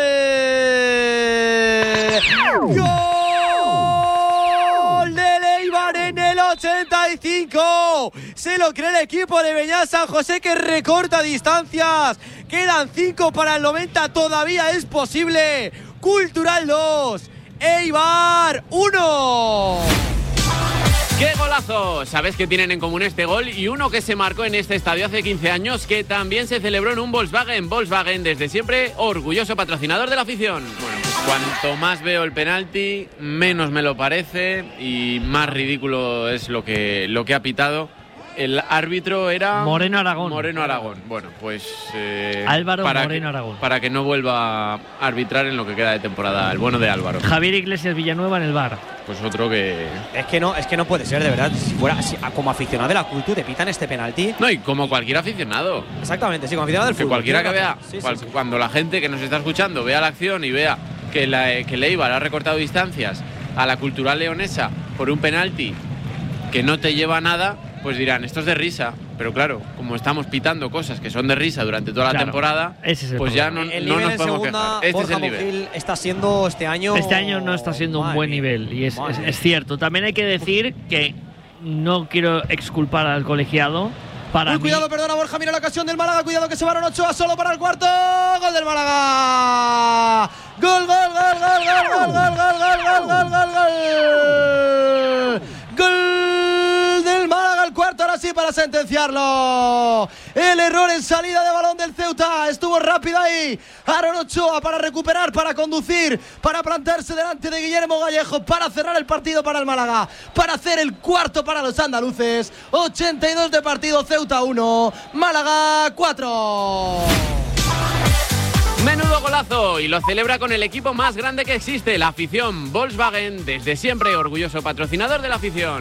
¡Gol del Eibar en el 85! Se lo cree el equipo de Beñat San José, que recorta distancias. Quedan 5 para el 90. Todavía es posible. Cultural 2. Eibar 1. ¡Qué golazo! ¿Sabes qué tienen en común este gol y uno que se marcó en este estadio hace 15 años, que también se celebró en un Volkswagen? Volkswagen, desde siempre, orgulloso patrocinador de la afición. Bueno, pues cuanto más veo el penalti, menos me lo parece y más ridículo es lo que ha pitado. El árbitro era... Moreno Aragón. Bueno, pues... Álvaro Moreno Aragón. Para que no vuelva a arbitrar en lo que queda de temporada, el bueno de Álvaro. Javier Iglesias Villanueva en el VAR. Pues otro que... Es que no puede ser, de verdad. Si como aficionado de la cultura te pitan este penalti... No, y como cualquier aficionado. Exactamente, sí, como aficionado del fútbol. Que cualquiera que vea, cuando la gente que nos está escuchando vea la acción y vea que el Eibar ha recortado distancias a la Cultural leonesa por un penalti que no te lleva a nada, pues dirán, esto es de risa. Pero claro, como estamos pitando cosas que son de risa durante toda la temporada, pues ya no nos podemos quejar. Este es el nivel. Está siendo este año no está siendo un buen nivel, y es cierto. También hay que decir que no quiero exculpar al colegiado. Cuidado, perdona Borja, mira la ocasión del Málaga, cuidado que se van Ochoa solo para el cuarto. Gol del Málaga. Gol. Gol del Málaga, el cuarto, ahora sí para sentenciarlo. El error en salida de balón del Ceuta. Estuvo rápido ahí Aaron Ochoa para recuperar, para conducir, para plantarse delante de Guillermo Gallejo, para cerrar el partido para el Málaga, para hacer el cuarto para los andaluces. 82 de partido, Ceuta 1, Málaga 4. Menudo golazo, y lo celebra con el equipo más grande que existe, la afición. Volkswagen, desde siempre orgulloso patrocinador de la afición.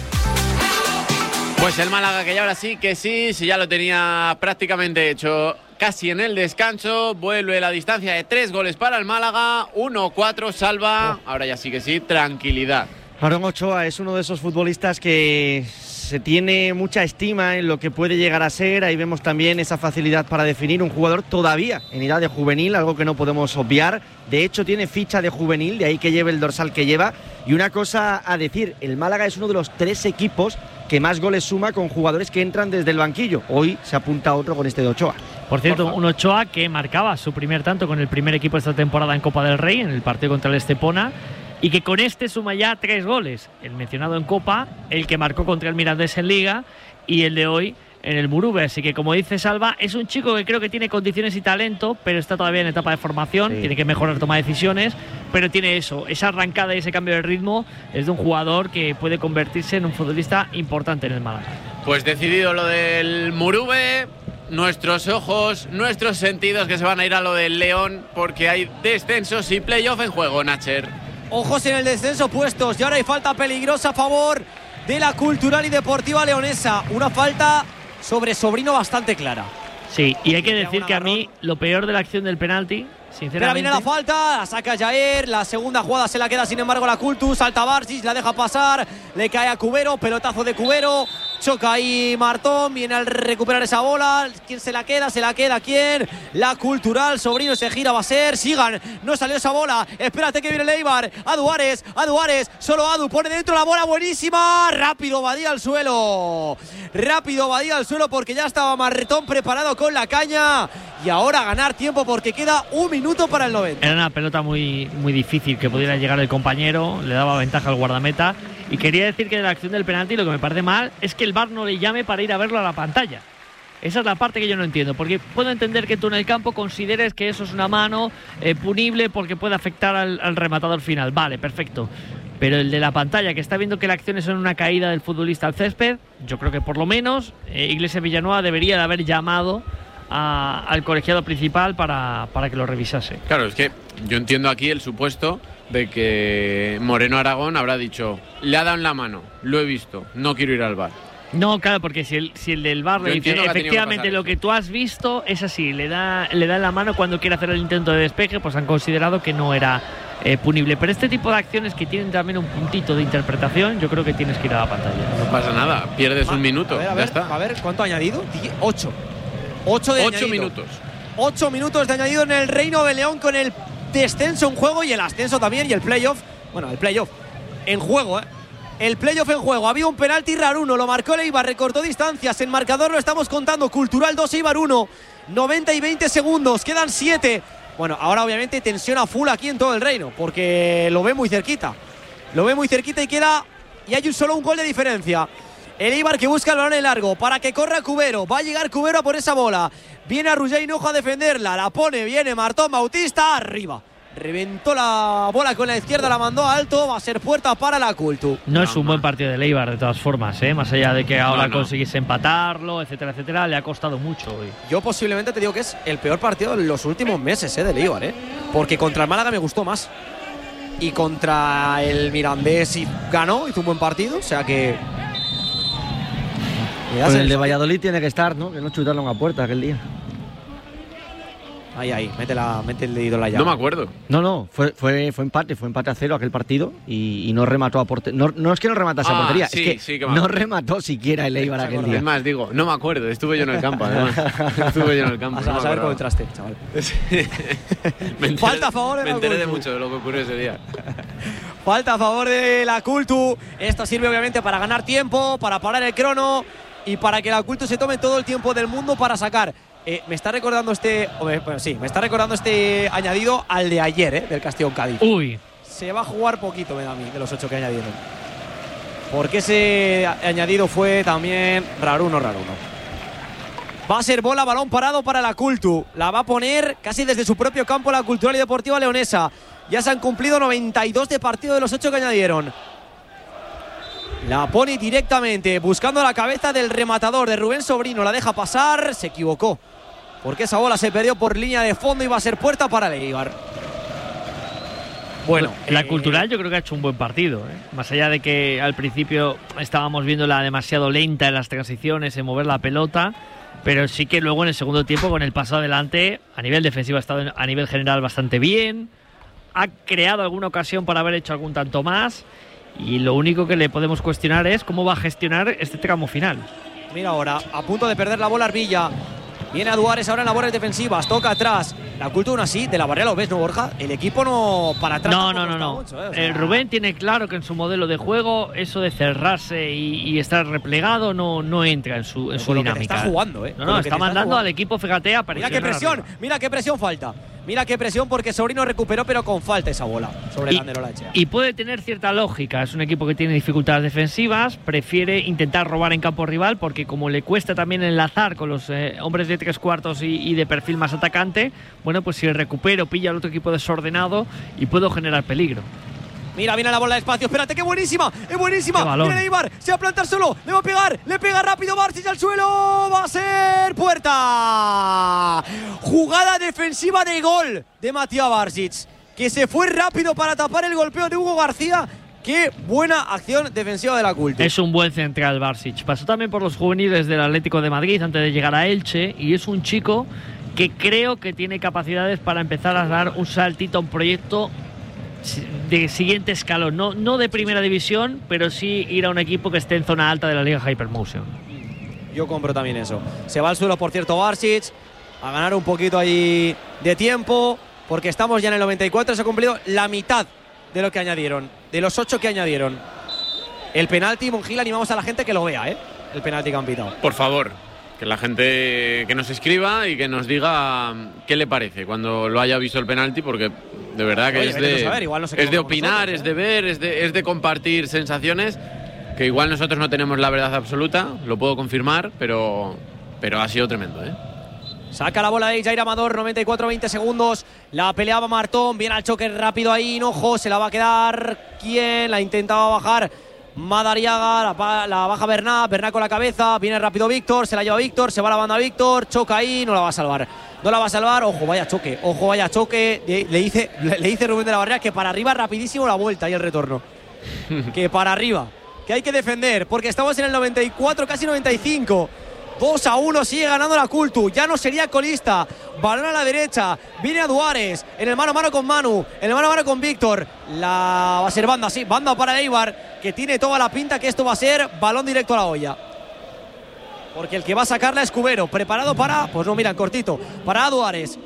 Pues el Málaga, que ya ahora sí que sí, si ya lo tenía prácticamente hecho casi en el descanso, vuelve la distancia de 3 goles para el Málaga, 1-4, Salva, ahora ya sí que sí, tranquilidad. Aaron Ochoa es uno de esos futbolistas que se tiene mucha estima en lo que puede llegar a ser. Ahí vemos también esa facilidad para definir, un jugador todavía en edad de juvenil, algo que no podemos obviar. De hecho tiene ficha de juvenil, de ahí que lleve el dorsal que lleva. Y una cosa a decir, el Málaga es uno de los 3 equipos que más goles suma con jugadores que entran desde el banquillo. Hoy se apunta otro con este de Ochoa. Por cierto, un Ochoa que marcaba su primer tanto con el primer equipo esta temporada en Copa del Rey, en el partido contra el Estepona, y que con este suma ya 3 goles, el mencionado en Copa, el que marcó contra el Mirandés en Liga y el de hoy en el Murube. Así que, como dice Salva, es un chico que creo que tiene condiciones y talento, pero está todavía en etapa de formación, tiene que mejorar toma de decisiones, pero tiene esa arrancada y ese cambio de ritmo. Es de un jugador que puede convertirse en un futbolista importante en el Málaga. Pues decidido lo del Murube, nuestros ojos, nuestros sentidos que se van a ir a lo del León, porque hay descensos y playoff en juego, Nacher. Ojos en el descenso puestos, y ahora hay falta peligrosa a favor de la Cultural y Deportiva Leonesa. Una falta sobre Sobrino bastante clara. Sí, y hay que decir que a mí lo peor de la acción del penalti, sinceramente. Pero viene la falta, la saca Jair, la segunda jugada se la queda sin embargo la Cultus, salta Barsic, la deja pasar, le cae a Cubero, pelotazo de Cubero, choca ahí Martón, viene al recuperar esa bola, ¿quién se la queda? ¿Quién? La Cultural, Sobrino se gira, va a ser Sigan, no salió esa bola, espérate que viene el Eibar, a Duárez, solo Adu, pone dentro la bola buenísima, rápido Badía al suelo porque ya estaba Martón preparado con la caña y ahora ganar tiempo porque queda 1 minuto para el 90. Era una pelota muy, muy difícil que pudiera llegar el compañero, le daba ventaja al guardameta. Y quería decir que de la acción del penalti lo que me parece mal es que el VAR no le llame para ir a verlo a la pantalla. Esa es la parte que yo no entiendo, porque puedo entender que tú en el campo consideres que eso es una mano punible porque puede afectar al rematador final. Vale, perfecto. Pero el de la pantalla, que está viendo que la acción es en una caída del futbolista al césped, yo creo que por lo menos Iglesias Villanueva debería de haber llamado al colegiado principal para que lo revisase. Claro, es que yo entiendo aquí el supuesto de que Moreno Aragón habrá dicho, le ha dado en la mano, lo he visto, no quiero ir al VAR. No, claro, porque si el del VAR le dice efectivamente lo que tú has visto es así, le da en la mano cuando quiere hacer el intento de despeje, pues han considerado que no era punible. Pero este tipo de acciones que tienen también un puntito de interpretación, yo creo que tienes que ir a la pantalla. No pasa nada, pierdes un minuto, ya está. A ver, ¿cuánto ha añadido? 8. 8 minutos. 8 minutos de añadido en el Reino de León con el descenso en juego y el ascenso también y el playoff. Bueno, el playoff en juego, El playoff en juego. Había un penalti raruno, lo marcó el Eibar, recortó distancias. En marcador lo estamos contando. Cultural 2, Eibar 1. 90 y 20 segundos, quedan 7. Bueno, ahora obviamente tensión a full aquí en todo el Reino, porque lo ve muy cerquita. Y hay solo un gol de diferencia. El Eibar que busca el balón en largo para que corra Cubero. Va a llegar Cubero a por esa bola. Viene a Ruggé Hinojo a defenderla. La pone, viene Martón Bautista. Arriba. Reventó la bola con la izquierda, la mandó alto. Va a ser puerta para la Cultu. No es un buen partido del Eibar, de todas formas, más allá de que ahora consiguiese empatarlo, etcétera, etcétera. Le ha costado mucho hoy. Yo posiblemente te digo que es el peor partido de los últimos meses del Eibar, porque contra el Málaga me gustó más. Y contra el Mirandés ganó, hizo un buen partido. O sea que pues el de Valladolid tiene que estar, ¿no? Que no chutaron a puerta aquel día. Ahí, mete el dedito en la llave. No me acuerdo. No, fue empate a 0 aquel partido y no remató a portería. No es que no rematase a portería, sí, es que no remató siquiera el Eibar aquel día. Es más, digo, no me acuerdo, estuve yo en el campo, además. A saber cómo entraste, chaval. Falta a favor de la Cultu. Me enteré de mucho de lo que ocurrió ese día. Falta a favor de la Cultu. Esto sirve obviamente para ganar tiempo, para parar el crono y para que la Cultu se tome todo el tiempo del mundo para sacar. Me está recordando este añadido al de ayer, del Castellón Cádiz. Uy. Se va a jugar poquito, me da a mí, de los 8 que añadieron. Porque ese añadido fue también raruno. Va a ser bola, balón parado para la Cultu. La va a poner casi desde su propio campo la Cultural y Deportiva Leonesa. Ya se han cumplido 92 de partido de los 8 que añadieron. La pone directamente, buscando la cabeza del rematador de Rubén Sobrino. La deja pasar, se equivocó. Porque esa bola se perdió por línea de fondo y va a ser puerta para el Eibar. Bueno, la Cultural yo creo que ha hecho un buen partido, Más allá de que al principio estábamos viéndola demasiado lenta en las transiciones, en mover la pelota, pero sí que luego en el segundo tiempo, con el paso adelante, a nivel defensivo ha estado a nivel general bastante bien. Ha creado alguna ocasión para haber hecho algún tanto más. Y lo único que le podemos cuestionar es cómo va a gestionar este tramo final. Mira ahora, a punto de perder la bola Arbilla. Viene a Duárez ahora en labores defensivas, toca atrás. La Cultura así, de la barrera lo ves, ¿no, Borja? El equipo no para atrás. No. Mucho, o sea, Rubén tiene claro que en su modelo de juego eso de cerrarse y estar replegado no entra en su dinámica. Está jugando, está mandando al equipo, fíjate, a presionar. Mira qué presión falta. Mira qué presión porque Sobrino recuperó, pero con falta esa bola sobre el Andero Lachea. Y puede tener cierta lógica. Es un equipo que tiene dificultades defensivas, prefiere intentar robar en campo rival porque como le cuesta también enlazar con los hombres de 3/4 y de perfil más atacante, bueno, pues si recupero, pilla al otro equipo desordenado y puedo generar peligro. Mira, viene la bola de espacio, espérate, ¡qué buenísima! ¡Es buenísima! Viene Eibar, se va a plantar solo, le va a pegar, le pega rápido Barsic al suelo, va a ser puerta. Jugada defensiva de gol de Matías Barsic, que se fue rápido para tapar el golpeo de Hugo García. ¡Qué buena acción defensiva de la Cultu! Es un buen central Barsic, pasó también por los juveniles del Atlético de Madrid antes de llegar a Elche y es un chico que creo que tiene capacidades para empezar a dar un saltito a un proyecto de siguiente escalón, no de primera división, pero sí ir a un equipo que esté en zona alta de la Liga Hypermotion. Yo compro también eso. Se va al suelo, por cierto, Barsic, a ganar un poquito ahí de tiempo, porque estamos ya en el 94, se ha cumplido la mitad de lo que añadieron, de los 8 que añadieron. El penalti, Monjil, animamos a la gente que lo vea, el penalti que han pitado. Por favor, que la gente que nos escriba y que nos diga qué le parece cuando lo haya visto el penalti, porque de verdad que es de opinar, es de ver, es de compartir sensaciones, que igual nosotros no tenemos la verdad absoluta, lo puedo confirmar, pero ha sido tremendo, Saca la bola de Jair Amador, 94-20 segundos. La peleaba Martón, viene al choque rápido ahí, Hinojo, se la va a quedar. ¿Quién? La intentaba bajar Madariaga, la baja Bernat con la cabeza, viene rápido Víctor, se la lleva Víctor, se va a la banda Víctor, choca ahí, no la va a salvar, ojo vaya choque, le dice Rubén de la Barrera que para arriba rapidísimo la vuelta y el retorno, que para arriba, que hay que defender, porque estamos en el 94, casi 95, 2-1, sigue ganando la Cultu, ya no sería colista, balón a la derecha, viene a Duárez, en el mano a mano con Manu, en el mano a mano con Víctor, va a ser banda, sí, banda para Eibar, que tiene toda la pinta que esto va a ser balón directo a la olla, porque el que va a sacarla es Cubero, preparado para, pues no, miran, cortito, para Duárez,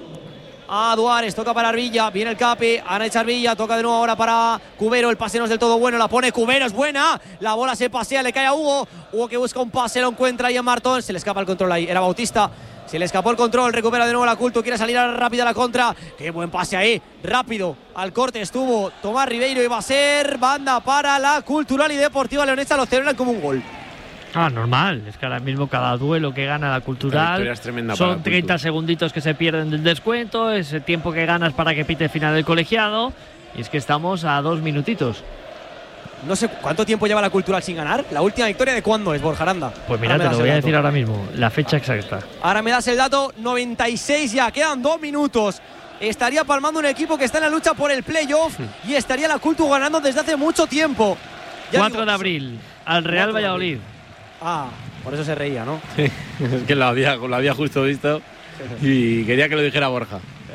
toca para Villa, viene el Capi, Ana echar Villa, toca de nuevo ahora para Cubero, el pase no es del todo bueno, la pone Cubero, es buena, la bola se pasea, le cae a Hugo que busca un pase, lo encuentra ahí en Martón, se le escapa el control ahí, era Bautista, se le escapó el control, recupera de nuevo la Cultu, quiere salir rápido a la contra, qué buen pase ahí, rápido, al corte estuvo Tomás Ribeiro y va a ser banda para la Cultural y Deportiva Leonesa, lo celebran como un gol. Normal, es que ahora mismo cada duelo que gana la Cultural son 30 segunditos que se pierden del descuento, ese tiempo que ganas para que pite el final del colegiado, y es que estamos a 2 minutitos. No sé cuánto tiempo lleva la Cultural sin ganar. ¿La última victoria de cuándo es, Borja Aranda? Pues mira, te lo voy a decir ahora mismo, la fecha exacta. Ahora me das el dato, 96 ya, quedan 2 minutos. Estaría palmando un equipo que está en la lucha por el playoff y estaría la Cultu ganando desde hace mucho tiempo. 4 de abril, al Real Valladolid. Por eso se reía, ¿no? Sí, es que lo había justo visto y quería que lo dijera Borja.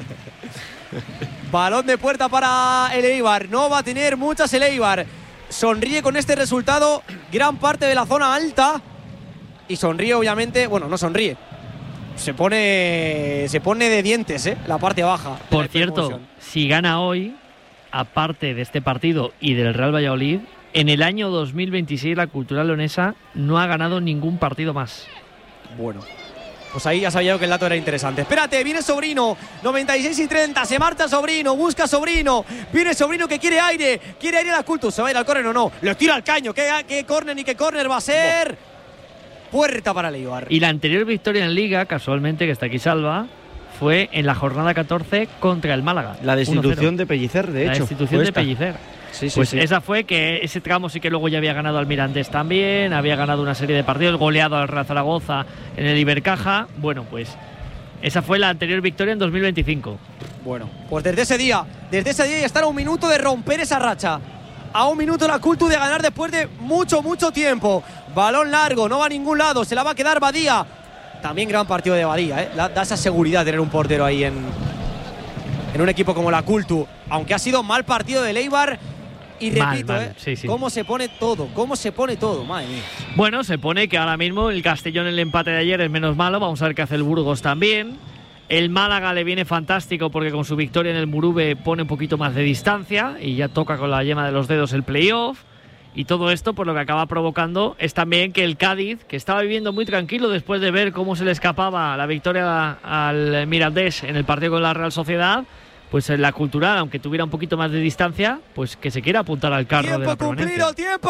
Balón de puerta para el Eibar. No va a tener muchas el Eibar. Sonríe con este resultado gran parte de la zona alta. Y sonríe, obviamente. Bueno, no sonríe. Se pone de dientes, la parte baja. Por cierto, si gana hoy, aparte de este partido y del Real Valladolid, en el año 2026 la Cultural Leonesa no ha ganado ningún partido más. Bueno, pues ahí ya sabía yo que el dato era interesante. Espérate, viene Sobrino, 96-30, se marcha Sobrino, busca Sobrino, viene Sobrino que quiere aire la Cultu, ¿se va a ir al córner o no? Le tira al caño, ¿qué córner ni qué córner va a ser? Puerta para el Eibar. Y la anterior victoria en Liga, casualmente, que está aquí Salva, fue en la jornada 14 contra el Málaga. La destitución de Pellicer, de hecho. La destitución de Pellicer. Sí, pues sí. Esa fue que ese tramo sí que luego ya había ganado al Mirandés también, había ganado una serie de partidos, goleado al Real Zaragoza en el Ibercaja. Bueno, pues esa fue la anterior victoria en 2025. Bueno, pues desde ese día ya están a un minuto de romper esa racha. A un minuto la Cultu de ganar después de mucho tiempo. Balón largo, no va a ningún lado, se la va a quedar Badía. También gran partido de Badía, da esa seguridad tener un portero ahí en un equipo como la Cultu. Aunque ha sido mal partido de Eibar. Y repito, sí. cómo se pone todo, madre mía. Bueno, se pone que ahora mismo el Castellón en el empate de ayer es menos malo, vamos a ver qué hace el Burgos también. El Málaga le viene fantástico porque con su victoria en el Murube pone un poquito más de distancia y ya toca con la yema de los dedos el playoff. Y todo esto, pues lo que acaba provocando es también que el Cádiz, que estaba viviendo muy tranquilo después de ver cómo se le escapaba la victoria al Mirandés en el partido con la Real Sociedad, pues en la Cultural, aunque tuviera un poquito más de distancia, pues que se quiera apuntar al carro de la permanencia. Tiempo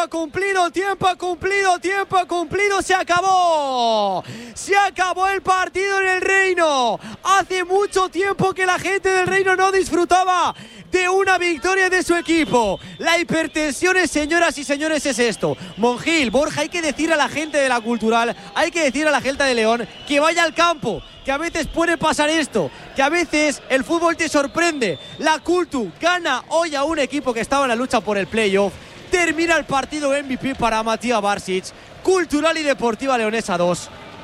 cumplido, se acabó el partido en el Reino. Hace mucho tiempo que la gente del Reino no disfrutaba de una victoria de su equipo. La hipertensión, señoras y señores, es esto. Monjil, Borja, hay que decir a la gente de la Cultural, hay que decir a la gente de León que vaya al campo, que a veces puede pasar esto, que a veces el fútbol te sorprende. La Cultu gana hoy a un equipo que estaba en la lucha por el playoff. Termina el partido MVP para Matías Barsic. Cultural y Deportiva Leonesa 2,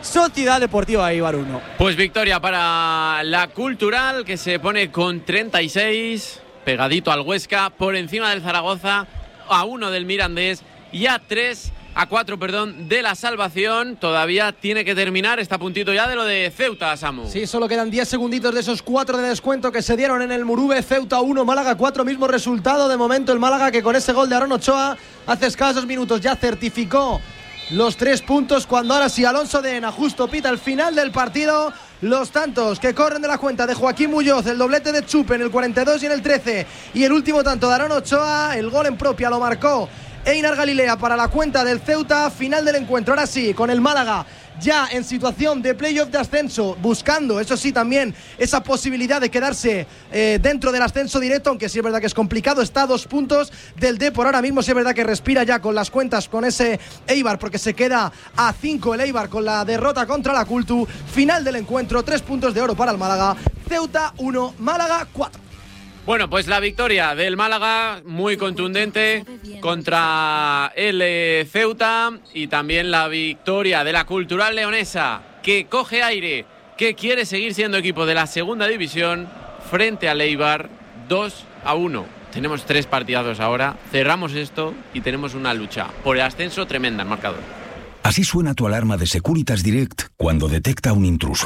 Sociedad Deportiva Eibar 1. Pues victoria para la Cultural, que se pone con 36, pegadito al Huesca, por encima del Zaragoza, a 1 del Mirandés y a 4 de la salvación. Todavía tiene que terminar, está a puntito ya de lo de Ceuta, Samu. Sí, solo quedan 10 segunditos de esos 4 de descuento que se dieron en el Murube. Ceuta 1, Málaga 4, mismo resultado. De momento el Málaga, que con ese gol de Aaron Ochoa hace escasos minutos ya certificó los 3 puntos, cuando ahora sí Alonso de Ena justo pita el final del partido. Los tantos que corren de la cuenta de Joaquín Muñoz, el doblete de Chupe en el 42 y en el 13, y el último tanto de Aaron Ochoa. El gol en propia lo marcó Einar Galilea para la cuenta del Ceuta. Final del encuentro, ahora sí, con el Málaga ya en situación de playoff de ascenso, buscando, eso sí, también esa posibilidad de quedarse dentro del ascenso directo, aunque sí es verdad que es complicado. Está a 2 puntos del Depor ahora mismo. Sí es verdad que respira ya con las cuentas con ese Eibar, porque se queda a 5 el Eibar con la derrota contra la Cultu. Final del encuentro, 3 puntos de oro para el Málaga. Ceuta 1, Málaga 4. Bueno, pues la victoria del Málaga, muy contundente contra el Ceuta, y también la victoria de la Cultural Leonesa, que coge aire, que quiere seguir siendo equipo de la segunda división frente al Eibar, 2-1. Tenemos 3 partidazos ahora, cerramos esto y tenemos una lucha por el ascenso tremenda en marcador. Así suena tu alarma de Securitas Direct cuando detecta un intruso.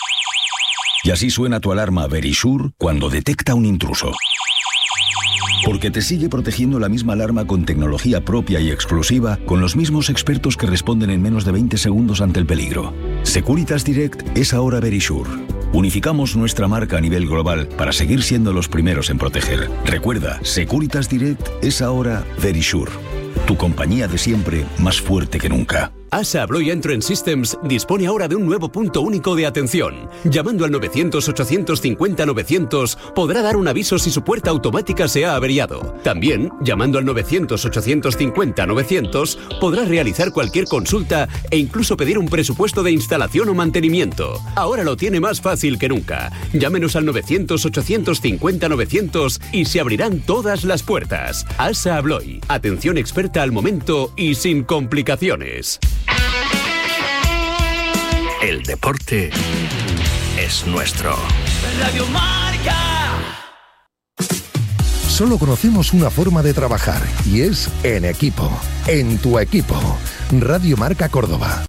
Y así suena tu alarma Verisure cuando detecta un intruso. Porque te sigue protegiendo la misma alarma con tecnología propia y exclusiva, con los mismos expertos que responden en menos de 20 segundos ante el peligro. Securitas Direct es ahora Verisure. Unificamos nuestra marca a nivel global para seguir siendo los primeros en proteger. Recuerda, Securitas Direct es ahora Verisure. Tu compañía de siempre, más fuerte que nunca. ASA Abloy Entrance Systems dispone ahora de un nuevo punto único de atención. Llamando al 900-850-900 podrá dar un aviso si su puerta automática se ha averiado. También, llamando al 900-850-900 podrá realizar cualquier consulta e incluso pedir un presupuesto de instalación o mantenimiento. Ahora lo tiene más fácil que nunca. Llámenos al 900-850-900 y se abrirán todas las puertas. ASA Abloy. Atención experta al momento y sin complicaciones. El deporte es nuestro. Radio Marca. Solo conocemos una forma de trabajar y es en equipo. En tu equipo. Radio Marca Córdoba.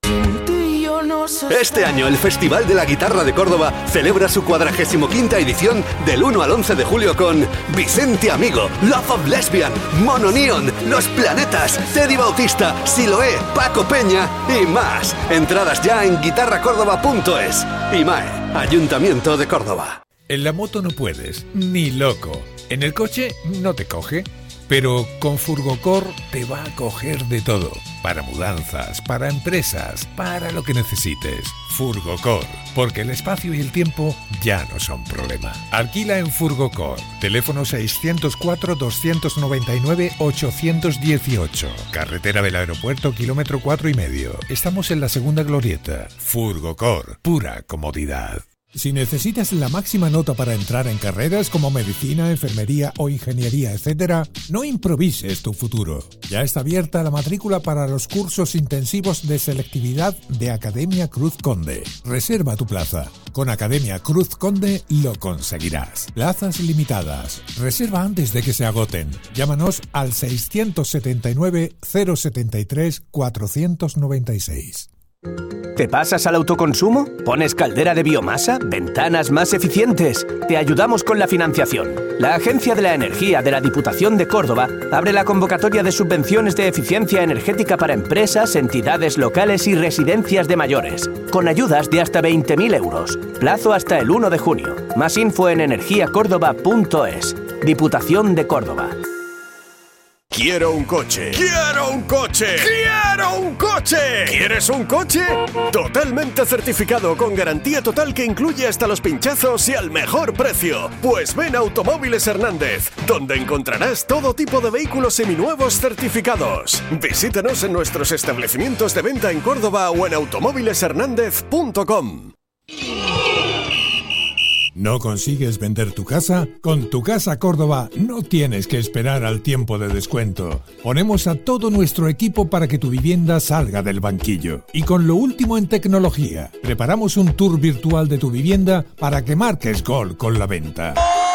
Este año el Festival de la Guitarra de Córdoba celebra su 45ª edición del 1 al 11 de julio con Vicente Amigo, Love of Lesbian, Mono Neon, Los Planetas, Teddy Bautista, Siloé, Paco Peña y más. Entradas ya en guitarracórdoba.es. IMAE, Ayuntamiento de Córdoba. En la moto no puedes, ni loco. En el coche no te coge. Pero con Furgocor te va a coger de todo. Para mudanzas, para empresas, para lo que necesites. Furgocor, porque el espacio y el tiempo ya no son problema. Alquila en Furgocor. Teléfono 604-299-818. Carretera del Aeropuerto, kilómetro 4,5. Estamos en la segunda glorieta. Furgocor, pura comodidad. Si necesitas la máxima nota para entrar en carreras como medicina, enfermería o ingeniería, etc., no improvises tu futuro. Ya está abierta la matrícula para los cursos intensivos de selectividad de Academia Cruz Conde. Reserva tu plaza. Con Academia Cruz Conde lo conseguirás. Plazas limitadas. Reserva antes de que se agoten. Llámanos al 679 073 496. ¿Te pasas al autoconsumo? ¿Pones caldera de biomasa? ¿Ventanas más eficientes? Te ayudamos con la financiación. La Agencia de la Energía de la Diputación de Córdoba abre la convocatoria de subvenciones de eficiencia energética para empresas, entidades locales y residencias de mayores, con ayudas de hasta 20.000 euros. Plazo hasta el 1 de junio. Más info en energiacórdoba.es. Diputación de Córdoba. Quiero un coche. ¡Quiero un coche! ¡Quiero un coche! ¿Quieres un coche? Totalmente certificado, con garantía total que incluye hasta los pinchazos y al mejor precio. Pues ven a Automóviles Hernández, donde encontrarás todo tipo de vehículos seminuevos certificados. Visítanos en nuestros establecimientos de venta en Córdoba o en automóvileshernandez.com. ¿No consigues vender tu casa? Con Tu Casa Córdoba no tienes que esperar al tiempo de descuento. Ponemos a todo nuestro equipo para que tu vivienda salga del banquillo. Y con lo último en tecnología, preparamos un tour virtual de tu vivienda para que marques gol con la venta.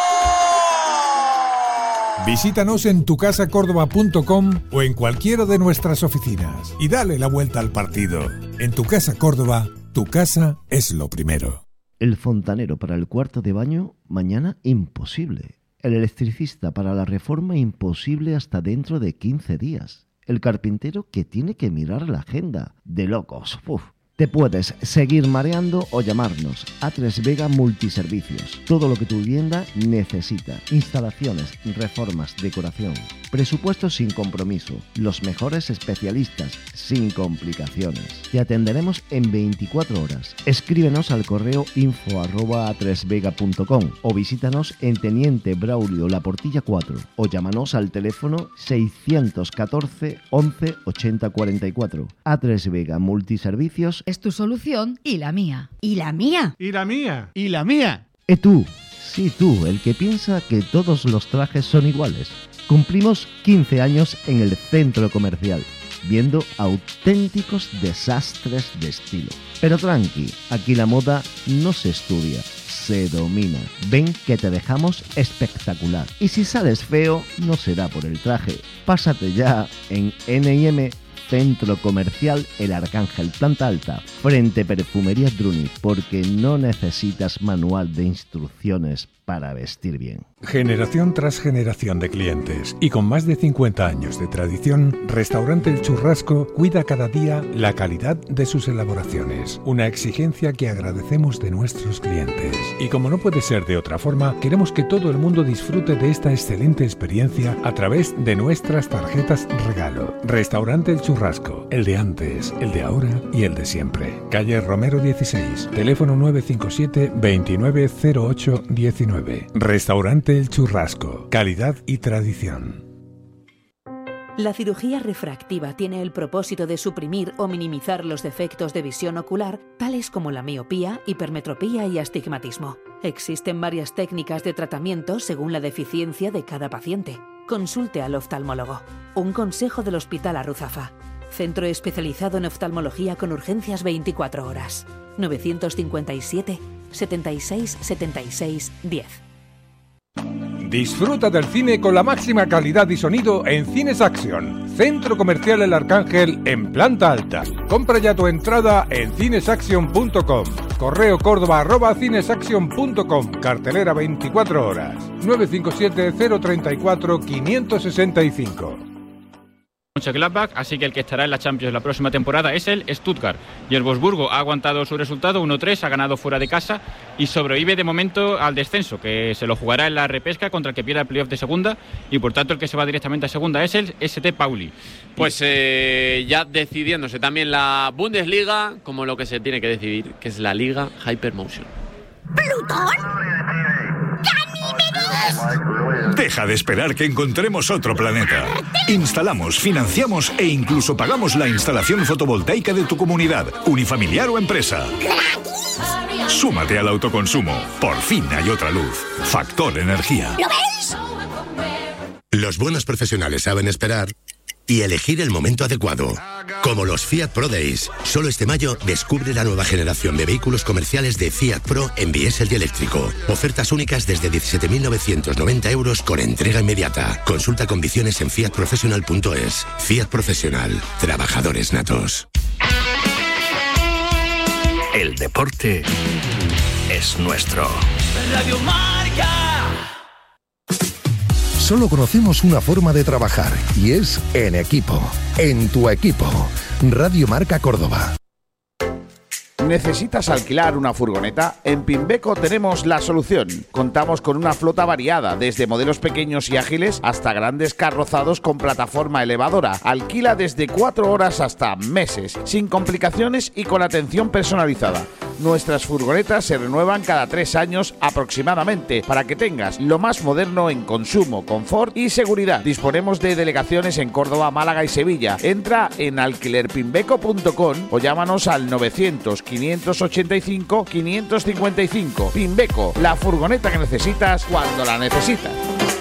Visítanos en tucasacordoba.com o en cualquiera de nuestras oficinas y dale la vuelta al partido. En Tu Casa Córdoba, tu casa es lo primero. El fontanero para el cuarto de baño, mañana imposible. El electricista para la reforma, imposible hasta dentro de 15 días. El carpintero que tiene que mirar la agenda. De locos. Uf. Te puedes seguir mareando o llamarnos. A3 Vega Multiservicios. Todo lo que tu vivienda necesita. Instalaciones, reformas, decoración. Presupuestos sin compromiso. Los mejores especialistas, sin complicaciones. Te atenderemos en 24 horas. Escríbenos al correo info@a3vega.com o visítanos en Teniente Braulio La Portilla 4 o llámanos al teléfono 614 11 80 44. A3 Vega Multiservicios es tu solución y la mía. ¿Y la mía? ¿Y la mía? ¿Y la mía? Tú, sí tú, el que piensa que todos los trajes son iguales. Cumplimos 15 años en el centro comercial, viendo auténticos desastres de estilo. Pero tranqui, aquí la moda no se estudia, se domina. Ven que te dejamos espectacular. Y si sales feo, no será por el traje. Pásate ya en N&M Centro Comercial El Arcángel, planta alta, frente Perfumería Druni, porque no necesitas manual de instrucciones para vestir bien. Generación tras generación de clientes y con más de 50 años de tradición, Restaurante El Churrasco cuida cada día la calidad de sus elaboraciones, una exigencia que agradecemos de nuestros clientes. Y como no puede ser de otra forma, queremos que todo el mundo disfrute de esta excelente experiencia a través de nuestras tarjetas regalo. Restaurante El Churrasco, el de antes, el de ahora y el de siempre. Calle Romero 16, teléfono 957 2908 19. Restaurante El Churrasco, calidad y tradición. La cirugía refractiva tiene el propósito de suprimir o minimizar los defectos de visión ocular, tales como la miopía, hipermetropía y astigmatismo. Existen varias técnicas de tratamiento según la deficiencia de cada paciente. Consulte al oftalmólogo. Un consejo del Hospital Arruzafa. Centro especializado en oftalmología con urgencias 24 horas. 957 76 76 10. Disfruta del cine con la máxima calidad y sonido en Cines Action, Centro Comercial El Arcángel en planta alta. Compra ya tu entrada en cinesaction.com. Correo Córdoba@cinesaction.com. Cartelera 24 horas. 957 034 565. Mönchengladbach, así que el que estará en la Champions la próxima temporada es el Stuttgart. Y el Wolfsburgo ha aguantado su resultado 1-3, ha ganado fuera de casa y sobrevive de momento al descenso, que se lo jugará en la repesca contra el que pierda el playoff de segunda, y por tanto el que se va directamente a segunda es el ST Pauli. Pues ya decidiéndose también la Bundesliga, como lo que se tiene que decidir, que es la Liga Hypermotion. ¿Plutón? Deja de esperar que encontremos otro planeta. Instalamos, financiamos e incluso pagamos la instalación fotovoltaica de tu comunidad, unifamiliar o empresa. Súmate al autoconsumo. Por fin hay otra luz. Factor Energía. ¿Lo veis? Los buenos profesionales saben esperar y elegir el momento adecuado. Como los Fiat Pro Days. Solo este mayo descubre la nueva generación de vehículos comerciales de Fiat Pro en diésel y eléctrico. Ofertas únicas desde 17.990 euros con entrega inmediata. Consulta condiciones en fiatprofessional.es. Fiat Profesional. Trabajadores natos. El deporte es nuestro. Radio Marca. Solo conocemos una forma de trabajar y es en equipo. En tu equipo. Radio Marca Córdoba. ¿Necesitas alquilar una furgoneta? En Pimbeco tenemos la solución. Contamos con una flota variada, desde modelos pequeños y ágiles hasta grandes carrozados con plataforma elevadora. Alquila desde 4 horas hasta meses, sin complicaciones y con atención personalizada. Nuestras furgonetas se renuevan cada 3 años aproximadamente para que tengas lo más moderno en consumo, confort y seguridad. Disponemos de delegaciones en Córdoba, Málaga y Sevilla. Entra en alquilerpinbeco.com o llámanos al 900 585 555. Pinbeco, la furgoneta que necesitas cuando la necesitas.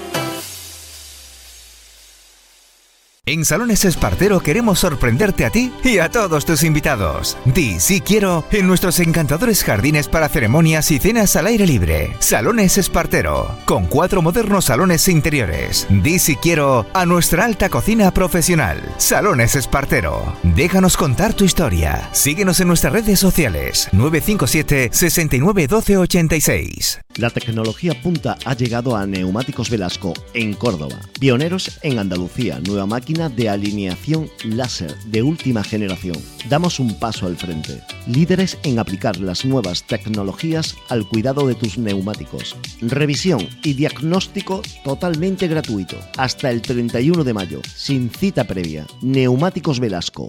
En Salones Espartero queremos sorprenderte a ti y a todos tus invitados. Di sí quiero en nuestros encantadores jardines para ceremonias y cenas al aire libre. Salones Espartero, con 4 modernos salones interiores. Di sí quiero a nuestra alta cocina profesional. Salones Espartero. Déjanos contar tu historia. Síguenos en nuestras redes sociales. 957 69 12 86. La tecnología punta ha llegado a Neumáticos Velasco en Córdoba. Pioneros en Andalucía, nueva máquina de alineación láser de última generación. Damos un paso al frente. Líderes en aplicar las nuevas tecnologías al cuidado de tus neumáticos. Revisión y diagnóstico totalmente gratuito. Hasta el 31 de mayo, sin cita previa. Neumáticos Velasco,